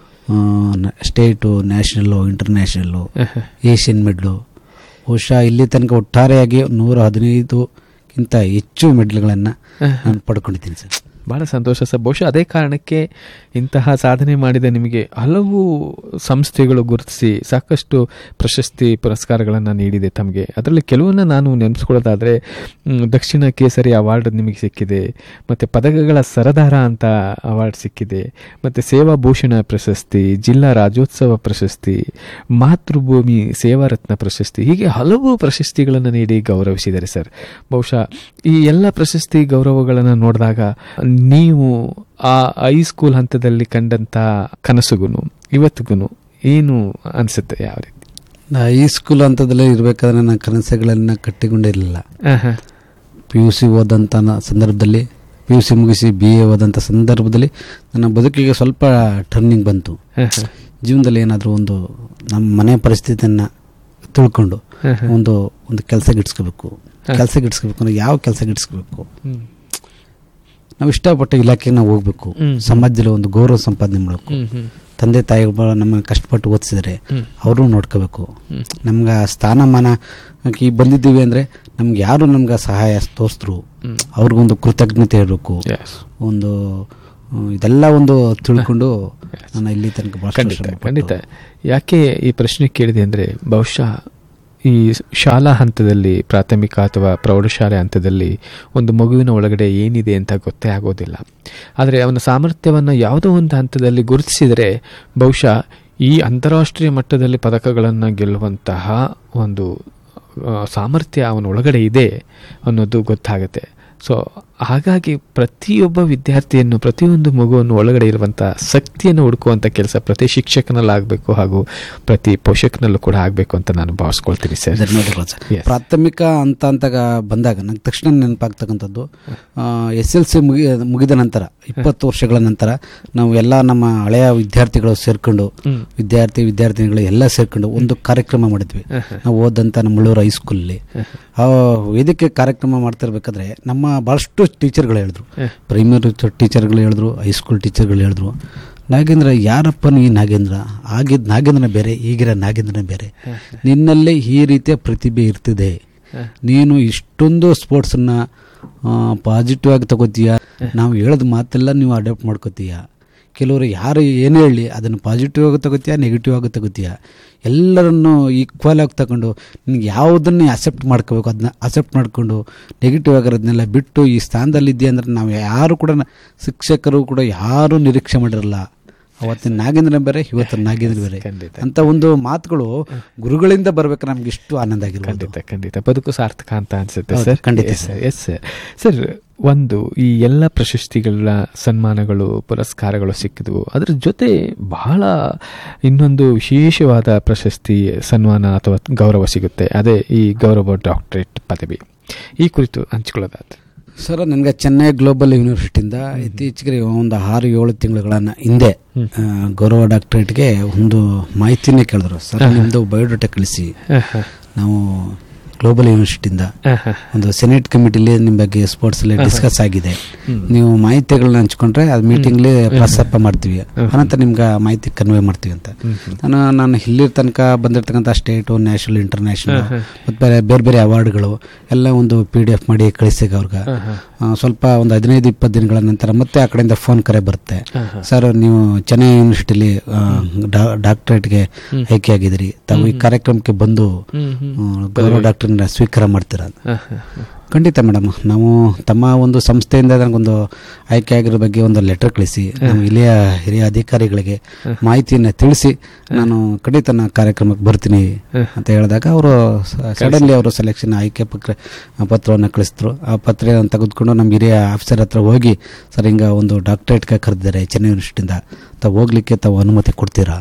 ಸ್ಟೇಟು, ನ್ಯಾಷನಲ್ಲು, ಇಂಟರ್ನ್ಯಾಷನಲ್ಲು, ಏಷ್ಯನ್ ಮೆಡ್ಲು, ಬಹುಶಃ ಇಲ್ಲಿ ತನಕ ಒಟ್ಟಾರೆಯಾಗಿ ನೂರ ಹದಿನೈದಕ್ಕಿಂತ ಹೆಚ್ಚು ಮೆಡ್ಲ್ಗಳನ್ನು ನಾನು ಪಡ್ಕೊಂಡಿದ್ದೀನಿ ಸರ್. ಭಾಳ ಸಂತೋಷ ಸರ್. ಬಹುಶಃ ಅದೇ ಕಾರಣಕ್ಕೆ ಇಂತಹ ಸಾಧನೆ ಮಾಡಿದ ನಿಮಗೆ ಹಲವು ಸಂಸ್ಥೆಗಳು ಗುರುತಿಸಿ ಸಾಕಷ್ಟು ಪ್ರಶಸ್ತಿ ಪುರಸ್ಕಾರಗಳನ್ನು ನೀಡಿದೆ ತಮಗೆ. ಅದರಲ್ಲಿ ಕೆಲವನ್ನ ನಾನು ನೆನೆಸ್ಕೊಳ್ಳೋದಾದರೆ ದಕ್ಷಿಣ ಕೇಸರಿ ಅವಾರ್ಡ್ ನಿಮಗೆ ಸಿಕ್ಕಿದೆ, ಮತ್ತು ಪದಕಗಳ ಸರದಾರ ಅಂತ ಅವಾರ್ಡ್ ಸಿಕ್ಕಿದೆ, ಮತ್ತು ಸೇವಾ ಭೂಷಣ ಪ್ರಶಸ್ತಿ, ಜಿಲ್ಲಾ ರಾಜ್ಯೋತ್ಸವ ಪ್ರಶಸ್ತಿ, ಮಾತೃಭೂಮಿ ಸೇವಾ ರತ್ನ ಪ್ರಶಸ್ತಿ, ಹೀಗೆ ಹಲವು ಪ್ರಶಸ್ತಿಗಳನ್ನು ನೀಡಿ ಗೌರವಿಸಿದ್ದಾರೆ ಸರ್. ಬಹುಶಃ ಈ ಎಲ್ಲ ಪ್ರಶಸ್ತಿ ಗೌರವಗಳನ್ನು ನೋಡಿದಾಗ ನೀವು ಆ ಹೈಸ್ಕೂಲ್ ಹಂತದಲ್ಲಿ ಕಂಡಂಥ ಕನಸುಗೂ ಇವತ್ತಿಗೂ ಏನು ಅನಿಸುತ್ತೆ? ಯಾವ ರೀತಿ? ಹೈಸ್ಕೂಲ್ ಹಂತದಲ್ಲೇ ಇರಬೇಕಾದ್ರೆ ನನ್ನ ಕನಸುಗಳನ್ನ ಕಟ್ಟಿಕೊಂಡಿರಲಿಲ್ಲ. ಪಿ ಯು ಸಿ ಓದಂಥ ಸಂದರ್ಭದಲ್ಲಿ, ಪಿ ಯು ಸಿ ಮುಗಿಸಿ ಬಿ ಎ ಓದಂಥ ಸಂದರ್ಭದಲ್ಲಿ ನನ್ನ ಬದುಕಿಗೆ ಸ್ವಲ್ಪ ಟರ್ನಿಂಗ್ ಬಂತು. ಜೀವನದಲ್ಲಿ ಏನಾದರೂ ಒಂದು ನಮ್ಮ ಮನೆ ಪರಿಸ್ಥಿತಿಯನ್ನು ತಿಳ್ಕೊಂಡು ಒಂದು ಒಂದು ಕೆಲಸ ಗಿಟ್ಸ್ಕೋಬೇಕು ಕೆಲಸ ಗಿಟ್ಸ್ಕೋಬೇಕು ಅಂದ್ರೆ ಯಾವ ಕೆಲಸ ಗಿಟ್ಸ್ಕೋಬೇಕು, ನಾವು ಇಷ್ಟಪಟ್ಟ ಇಲಾಖೆಗೆ ನಾವು ಹೋಗ್ಬೇಕು, ಸಮಾಜದಲ್ಲಿ ಒಂದು ಗೌರವ ಸಂಪಾದನೆ ಮಾಡಬೇಕು. ತಂದೆ ತಾಯಿಗಳು ನಮ್ಮ ಕಷ್ಟಪಟ್ಟು ಓದಿಸಿದರೆ ಅವರು ನೋಡ್ಕೋಬೇಕು. ನಮ್ಗೆ ಆ ಸ್ಥಾನಮಾನ ಈ ಬಂದಿದ್ದೀವಿ ಅಂದರೆ ನಮ್ಗೆ ಯಾರು ನಮ್ಗೆ ಸಹಾಯ ತೋರಿಸಿದ್ರು ಅವ್ರಿಗೊಂದು ಕೃತಜ್ಞತೆ ಇರಬೇಕು. ಒಂದು ಇದೆಲ್ಲ ಒಂದು ತಿಳ್ಕೊಂಡು ನಾನು ಇಲ್ಲಿ ತನಕ ಭಾಳ ಖಂಡಿತ. ಯಾಕೆ ಈ ಪ್ರಶ್ನೆ ಕೇಳಿದೆ ಅಂದರೆ, ಬಹುಶಃ ಈ ಶಾಲಾ ಹಂತದಲ್ಲಿ, ಪ್ರಾಥಮಿಕ ಅಥವಾ ಪ್ರೌಢಶಾಲೆ ಹಂತದಲ್ಲಿ ಒಂದು ಮಗುವಿನ ಒಳಗಡೆ ಏನಿದೆ ಅಂತ ಗೊತ್ತೇ ಆಗೋದಿಲ್ಲ. ಆದರೆ ಅವನ ಸಾಮರ್ಥ್ಯವನ್ನು ಯಾವುದೋ ಒಂದು ಹಂತದಲ್ಲಿ ಗುರುತಿಸಿದರೆ ಬಹುಶಃ ಈ ಅಂತಾರಾಷ್ಟ್ರೀಯ ಮಟ್ಟದಲ್ಲಿ ಪದಕಗಳನ್ನು ಗೆಲ್ಲುವಂತಹ ಒಂದು ಸಾಮರ್ಥ್ಯ ಅವನ ಒಳಗಡೆ ಇದೆ ಅನ್ನೋದು ಗೊತ್ತಾಗುತ್ತೆ. ಸೊ ಹಾಗಾಗಿ ಪ್ರತಿಯೊಬ್ಬ ವಿದ್ಯಾರ್ಥಿಯನ್ನು, ಪ್ರತಿಯೊಂದು ಮಗುವನ್ನು ಒಳಗಡೆ ಇರುವಂಥ ಶಕ್ತಿಯನ್ನು ಹುಡುಕುವಂಥ ಕೆಲಸ ಪ್ರತಿ ಶಿಕ್ಷಕನಲ್ಲಾಗಬೇಕು ಹಾಗೂ ಪ್ರತಿ ಪೋಷಕನಲ್ಲೂ ಕೂಡ ಆಗಬೇಕು ಅಂತ ನಾನು ಭಾವಿಸ್ಕೊಳ್ತೀನಿ ಸರ್. ಧನ್ಯವಾದಗಳು ಸರ್. ಪ್ರಾಥಮಿಕ ಅಂತ ಅಂತ ಬಂದಾಗ ನಂಗೆ ತಕ್ಷಣ ನೆನಪಾಗ್ತಕ್ಕಂಥದ್ದು, ಎಸ್ ಎಲ್ ಸಿ ಮುಗಿ ಮುಗಿದ ನಂತರ ಇಪ್ಪತ್ತು ವರ್ಷಗಳ ನಂತರ ನಾವು ಎಲ್ಲ ನಮ್ಮ ಹಳೆಯ ವಿದ್ಯಾರ್ಥಿಗಳು ಸೇರ್ಕೊಂಡು, ವಿದ್ಯಾರ್ಥಿ ವಿದ್ಯಾರ್ಥಿನಿಗಳು ಎಲ್ಲ ಸೇರ್ಕೊಂಡು ಒಂದು ಕಾರ್ಯಕ್ರಮ ಮಾಡಿದ್ವಿ. ನಾವು ಓದಂಥ ನಮ್ಮ ಮುಳ್ಳೂರು ಹೈಸ್ಕೂಲಲ್ಲಿ ಆ ವೇದಿಕೆ ಕಾರ್ಯಕ್ರಮ ಮಾಡ್ತಿರ್ಬೇಕಾದ್ರೆ ನಮ್ಮ ಭಾಳಷ್ಟು ಟೀಚರ್ಗಳು ಹೇಳಿದ್ರು, ಪ್ರೈಮರಿ ಟೀಚರ್ಗಳು ಹೇಳಿದ್ರು, ಹೈಸ್ಕೂಲ್ ಟೀಚರ್ಗಳು ಹೇಳಿದ್ರು, ನಾಗೇಂದ್ರ ಯಾರಪ್ಪ ನೀ ನಾಗೇಂದ್ರ, ಆಗಿದ್ದ ನಾಗೇಂದ್ರ ಬೇರೆ, ಈಗಿರೋ ನಾಗೇಂದ್ರ ಬೇರೆ, ನಿನ್ನಲ್ಲೇ ಈ ರೀತಿಯ ಪ್ರತಿಭೆ ಇರ್ತಿದೆ, ನೀನು ಇಷ್ಟೊಂದು ಸ್ಪೋರ್ಟ್ಸನ್ನು ಪಾಸಿಟಿವ್ ಆಗಿ ತಗೋತೀಯ, ನಾವು ಹೇಳೋದು ಮಾತೆಲ್ಲ ನೀವು ಅಡಾಪ್ಟ್ ಮಾಡ್ಕೋತೀಯ, ಕೆಲವರು ಯಾರು ಏನು ಹೇಳಿ ಅದನ್ನು ಪಾಸಿಟಿವ್ ಆಗಿ ತಗೋತೀಯ, ನೆಗೆಟಿವ್ ಆಗಿ ತಗೋತೀಯ, ಎಲ್ಲರನ್ನು ಈಕ್ವಲ್ ಆಗಿ ತಗೊಂಡು ನಿನ್ಗೆ ಯಾವುದನ್ನೇ ಅಕ್ಸೆಪ್ಟ್ ಮಾಡ್ಕೋಬೇಕು ಅದನ್ನ ಅಕ್ಸೆಪ್ಟ್ ಮಾಡಿಕೊಂಡು ನೆಗೆಟಿವ್ ಆಗಿರೋದನ್ನೆಲ್ಲ ಬಿಟ್ಟು ಈ ಸ್ಥಾನದಲ್ಲಿ ಇದೆಯಾ ಅಂದರೆ ನಾವು ಯಾರು ಕೂಡ ಶಿಕ್ಷಕರು ಕೂಡ ಯಾರೂ ನಿರೀಕ್ಷೆ ಮಾಡಿರಲ್ಲ. ಅವತ್ತಿನ ನಾಗೇಂದ್ರ ಬೇರೆ, ಇವತ್ತಿನ ನಾಗೇಂದ್ರ ಬೇರೆ ಅಂತ ಒಂದು ಮಾತುಗಳು ಗುರುಗಳಿಂದ ಬರ್ಬೇಕು. ನಮ್ಗೆ ಇಷ್ಟು ಆನಂದ ಆಗಿರೋದು. ಖಂಡಿತ ಖಂಡಿತ ಬದುಕು ಸಾರ್ಥಕ ಅಂತ ಅನ್ಸುತ್ತೆ ಸರ್. ಖಂಡಿತ ಸರ್. Yes sir. ಸರ್, ಒಂದು ಈ ಎಲ್ಲ ಪ್ರಶಸ್ತಿಗಳ ಸನ್ಮಾನಗಳು, ಪುರಸ್ಕಾರಗಳು ಸಿಕ್ಕಿದ್ವು, ಅದರ ಜೊತೆ ಬಹಳ ಇನ್ನೊಂದು ವಿಶೇಷವಾದ ಪ್ರಶಸ್ತಿ, ಸನ್ಮಾನ ಅಥವಾ ಗೌರವ ಸಿಗುತ್ತೆ. ಅದೇ ಈ ಗೌರವ ಡಾಕ್ಟರೇಟ್ ಪದವಿ. ಈ ಕುರಿತು ಹಂಚ್ಕೊಳ್ಳೋದಾದ್ರೆ ಸರ್, ನನಗೆ ಚೆನ್ನೈ ಗ್ಲೋಬಲ್ ಯೂನಿವರ್ಸಿಟಿಯಿಂದ ಇತ್ತೀಚೆಗೆ ಒಂದು ಆರು ಏಳು ತಿಂಗಳುಗಳನ್ನ ಹಿಂದೆ ಗೌರವ ಡಾಕ್ಟರೇಟ್ಗೆ ಒಂದು ಮಾಹಿತಿನೇ ಕೇಳಿದ್ರು. ಸರ್, ನಿಮ್ಮದು ಬಯೋಡೇಟಾ ಕಳಿಸಿ, ನಾವು ಗ್ಲೋಬಲ್ ಯೂನಿವರ್ಸಿಟಿಯಿಂದ ಒಂದು ಸೆನೆಟ್ ಕಮಿಟಿಲಿ ನಿಮ್ಮ ಬಗ್ಗೆ ಸ್ಪೋರ್ಟ್ಸ್ ಅಲ್ಲಿ ಡಿಸ್ಕಸ್ ಆಗಿದೆ, ನೀವು ಮಾಹಿತಿಗಳನ್ನ ಹಂಚ್ಕೊಂಡ್ರೆ ಅದು ಮೀಟಿಂಗ್ಲಿ ಪ್ರಸ್ತಾಪ ಮಾಡ್ತೀವಿ, ಅನಂತರ ನಿಮ್ಗೆ ಮಾಹಿತಿ ಕನ್ವೆ ಮಾಡ್ತೀವಿ ಅಂತ. ನಾನು ನಾನು ಇಲ್ಲಿ ತನಕ ಬಂದಿರ್ತಕ್ಕಂಥ ಸ್ಟೇಟು, ನ್ಯಾಷನಲ್, ಇಂಟರ್ನ್ಯಾಷನಲ್ ಮತ್ತು ಬೇರೆ ಬೇರೆ ಬೇರೆ ಅವಾರ್ಡ್ಗಳು ಎಲ್ಲ ಒಂದು ಪಿ ಡಿ ಎಫ್ ಮಾಡಿ ಕಳಿಸಿಗ ಅವ್ರಿಗೆ. ಸ್ವಲ್ಪ ಒಂದು ಹದಿನೈದು ಇಪ್ಪತ್ತು ದಿನಗಳ ನಂತರ ಮತ್ತೆ ಆ ಕಡೆಯಿಂದ ಫೋನ್ ಕರೆ ಬರುತ್ತೆ, ಸರ್ ನೀವು ಚೆನ್ನೈ ಯೂನಿವರ್ಸಿಟಿಲಿ ಡಾಕ್ಟರೇಟ್ಗೆ ಆಯ್ಕೆ ಆಗಿದ್ದೀರಿ, ತಾವು ಈ ಕಾರ್ಯಕ್ರಮಕ್ಕೆ ಬಂದು ಗೌರವ ಡಾಕ್ಟರ್ ಸ್ವೀಕಾರ ಮಾಡ್ತೀರಾ? ಖಂಡಿತ ಮೇಡಮ್, ನಾವು ತಮ್ಮ ಒಂದು ಸಂಸ್ಥೆಯಿಂದ ನನಗೊಂದು ಆಯ್ಕೆ ಆಗಿರೋ ಬಗ್ಗೆ ಒಂದು ಲೆಟರ್ ಕಳಿಸಿ ನಾವು ಇಲ್ಲಿಯ ಹಿರಿಯ ಅಧಿಕಾರಿಗಳಿಗೆ ಮಾಹಿತಿಯನ್ನು ತಿಳಿಸಿ ನಾನು ಖಂಡಿತ ನಾನು ಕಾರ್ಯಕ್ರಮಕ್ಕೆ ಬರ್ತೀನಿ ಅಂತ ಹೇಳಿದಾಗ ಅವರು ಸಡನ್ಲಿ ಅವರು ಸೆಲೆಕ್ಷನ್ ಆಯ್ಕೆ ಪತ್ರ ಪತ್ರವನ್ನು ಕಳಿಸಿದ್ರು. ಆ ಪತ್ರ ತೆಗೆದುಕೊಂಡು ನಮ್ಮ ಹಿರಿಯ ಆಫೀಸರ್ ಹತ್ರ ಹೋಗಿ, ಸರ್ ಹಿಂಗೆ ಒಂದು ಡಾಕ್ಟರೇಟ್ಗೆ ಕರೆದಿದ್ದಾರೆ ಚೆನ್ನೈ ಯೂನಿವರ್ಸಿಟಿಯಿಂದ, ತಾವು ಹೋಗ್ಲಿಕ್ಕೆ ತಾವು ಅನುಮತಿ ಕೊಡ್ತೀರಾ?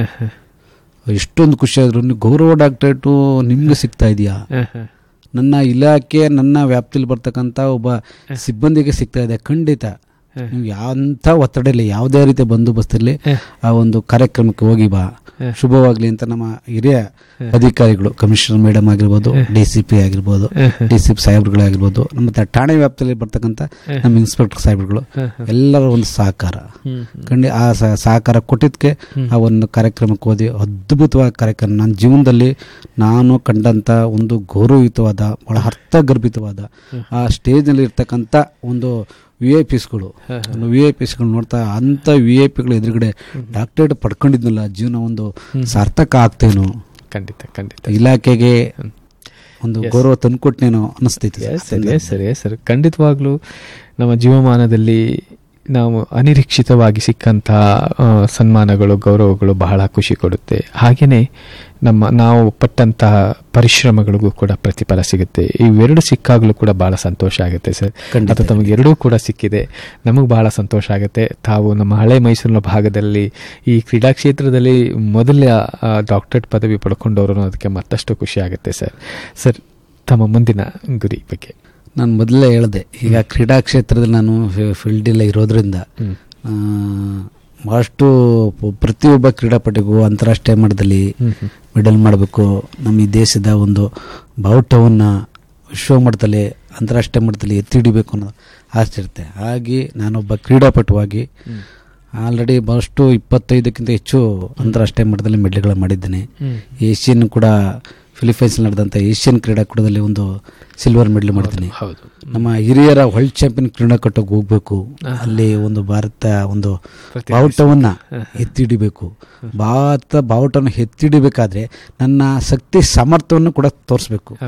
ಎಷ್ಟೊಂದು ಖುಷಿ ಆದ್ರು. ಗೌರವ ಡಾಕ್ಟರೇಟು ನಿಮ್ಗೆ ಸಿಗ್ತಾ ಇದೆಯಾ? ನನ್ನ ಇಲಾಖೆ, ನನ್ನ ವ್ಯಾಪ್ತಿಯಲ್ಲಿ ಬರ್ತಕ್ಕಂಥ ಒಬ್ಬ ಸಿಬ್ಬಂದಿಗೆ ಸಿಗ್ತಾ ಇದೆ. ಖಂಡಿತ ನೀವು ಯಾವ ಒತ್ತಡ ಇಲ್ಲ, ಯಾವುದೇ ರೀತಿಯ ಬಂದೋಬಸ್ತಿರಲಿ ಆ ಒಂದು ಕಾರ್ಯಕ್ರಮಕ್ಕೆ ಹೋಗಿ ಬಾ, ಶುಭವಾಗ್ಲಿ ಅಂತ ನಮ್ಮ ಹಿರಿಯ ಅಧಿಕಾರಿಗಳು, ಕಮಿಷನರ್ ಮೇಡಮ್ ಆಗಿರ್ಬೋದು, ಡಿ ಸಿ ಪಿ ಆಗಿರ್ಬೋದು, ಡಿ ಸಿ ಪಿ ಸಾಹೇಬ್ರುಗಳಾಗಿರ್ಬೋದು, ನಮ್ಮ ಠಾಣೆ ವ್ಯಾಪ್ತಿಯಲ್ಲಿ ಬರ್ತಕ್ಕಂಥ ನಮ್ಮ ಇನ್ಸ್ಪೆಕ್ಟರ್ ಸಾಹೇಬ್ರುಗಳು ಎಲ್ಲರ ಒಂದು ಸಹಕಾರ ಖಂಡಿ ಆ ಸಹಕಾರ ಕೊಟ್ಟಿದ್ದಕ್ಕೆ ಆ ಒಂದು ಕಾರ್ಯಕ್ರಮಕ್ಕೆ ಹೋದಿ ಅದ್ಭುತವಾದ ಕಾರ್ಯಕ್ರಮ. ನನ್ನ ಜೀವನದಲ್ಲಿ ನಾನು ಕಂಡಂಥ ಒಂದು ಗೌರವಯುತವಾದ, ಬಹಳ ಅರ್ಥಗರ್ಭಿತವಾದ, ಆ ಸ್ಟೇಜ್ನಲ್ಲಿ ಇರ್ತಕ್ಕಂಥ ಒಂದು ವಿ ಐ ಪಿಸ್ಗಳು ವಿ ಐ ಪಿಸ್ಗಳು ನೋಡ್ತಾ ಅಂಥ ವಿ ಐ ಪಿಗಳು ಎದುರುಗಡೆ ಡಾಕ್ಟರೇಟ್ ಪಡ್ಕೊಂಡಿದ್ನಲ್ಲ, ಜೀವನ ಒಂದು ಸಾರ್ಥಕ ಆಗ್ತೇನೋ, ಖಂಡಿತ ಖಂಡಿತ ಇಲಾಖೆಗೆ ಒಂದು ಗೌರವ ತಂದುಕೊಟ್ನೇನೋ ಅನಿಸ್ತೈತೆ. ಸರಿ ಸರಿ ಸರ್, ಖಂಡಿತವಾಗ್ಲೂ ನಮ್ಮ ಜೀವಮಾನದಲ್ಲಿ ನಾವು ಅನಿರೀಕ್ಷಿತವಾಗಿ ಸಿಕ್ಕಂತಹ ಸನ್ಮಾನಗಳು, ಗೌರವಗಳು ಬಹಳ ಖುಷಿ ಕೊಡುತ್ತೆ. ಹಾಗೆಯೇ ನಮ್ಮ ನಾವು ಪಟ್ಟಂತಹ ಪರಿಶ್ರಮಗಳಿಗೂ ಕೂಡ ಪ್ರತಿಫಲ ಸಿಗುತ್ತೆ. ಇವೆರಡು ಸಿಕ್ಕಾಗಲೂ ಕೂಡ ಬಹಳ ಸಂತೋಷ ಆಗುತ್ತೆ ಸರ್. ಅದು ತಮಗೆ ಎರಡೂ ಕೂಡ ಸಿಕ್ಕಿದೆ, ನಮಗೆ ಬಹಳ ಸಂತೋಷ ಆಗುತ್ತೆ. ತಾವು ನಮ್ಮ ಹಳೆ ಮೈಸೂರಿನ ಭಾಗದಲ್ಲಿ ಈ ಕ್ರೀಡಾ ಕ್ಷೇತ್ರದಲ್ಲಿ ಮೊದಲ ಡಾಕ್ಟರೇಟ್ ಪದವಿ ಪಡ್ಕೊಂಡವರು ಅದಕ್ಕೆ ಮತ್ತಷ್ಟು ಖುಷಿ ಆಗುತ್ತೆ ಸರ್. ಸರ್, ತಮ್ಮ ಮುಂದಿನ ಗುರಿ ಬಗ್ಗೆ ನಾನು ಮೊದಲೇ ಹೇಳಿದೆ, ಈಗ ಕ್ರೀಡಾ ಕ್ಷೇತ್ರದಲ್ಲಿ ನಾನು ಫೀಲ್ಡಲ್ಲೇ ಇರೋದ್ರಿಂದ ಭಾಳಷ್ಟು ಪ್ರತಿಯೊಬ್ಬ ಕ್ರೀಡಾಪಟುಗೂ ಅಂತಾರಾಷ್ಟ್ರೀಯ ಮಟ್ಟದಲ್ಲಿ ಮೆಡಲ್ ಮಾಡಬೇಕು, ನಮ್ಮ ಈ ದೇಶದ ಒಂದು ಬಾವುಟವನ್ನು ವಿಶ್ವ ಮಟ್ಟದಲ್ಲಿ ಅಂತಾರಾಷ್ಟ್ರೀಯ ಮಟ್ಟದಲ್ಲಿ ಎತ್ತಿ ಹಿಡಿಬೇಕು ಅನ್ನೋದು ಆಸೆ ಇರುತ್ತೆ. ಹಾಗೆ ನಾನೊಬ್ಬ ಕ್ರೀಡಾಪಟುವಾಗಿ ಆಲ್ರೆಡಿ ಭಾಳಷ್ಟು ಇಪ್ಪತ್ತೈದಕ್ಕಿಂತ ಹೆಚ್ಚು ಅಂತಾರಾಷ್ಟ್ರೀಯ ಮಟ್ಟದಲ್ಲಿ ಮೆಡಲ್ಗಳು ಮಾಡಿದ್ದೇನೆ. ಏಷ್ಯನ್ ಕೂಡ ಫಿಲಿಪೈನ್ಸ್ ನಡೆದಂಥ ಏಷ್ಯನ್ ಕ್ರೀಡಾಕೂಟದಲ್ಲಿ ಒಂದು ಸಿಲ್ವರ್ ಮೆಡಲ್ ಮಾಡಿದ್ದೀನಿ. ನಮ್ಮ ಹಿರಿಯರ ವರ್ಲ್ಡ್ ಚಾಂಪಿಯನ್ ಕ್ರೀಡಾಕೂಟಕ್ಕೆ ಹೋಗ್ಬೇಕು, ಅಲ್ಲಿ ಒಂದು ಭಾರತ ಒಂದು ಬಾವುಟವನ್ನು ಎತ್ತಿಡಿಬೇಕು. ಭಾರತ ಬಾವುಟವನ್ನು ಎತ್ತಿಡಿಬೇಕಾದ್ರೆ ನನ್ನ ಶಕ್ತಿ ಸಾಮರ್ಥ್ಯವನ್ನು ಕೂಡ ತೋರಿಸ್ಬೇಕು.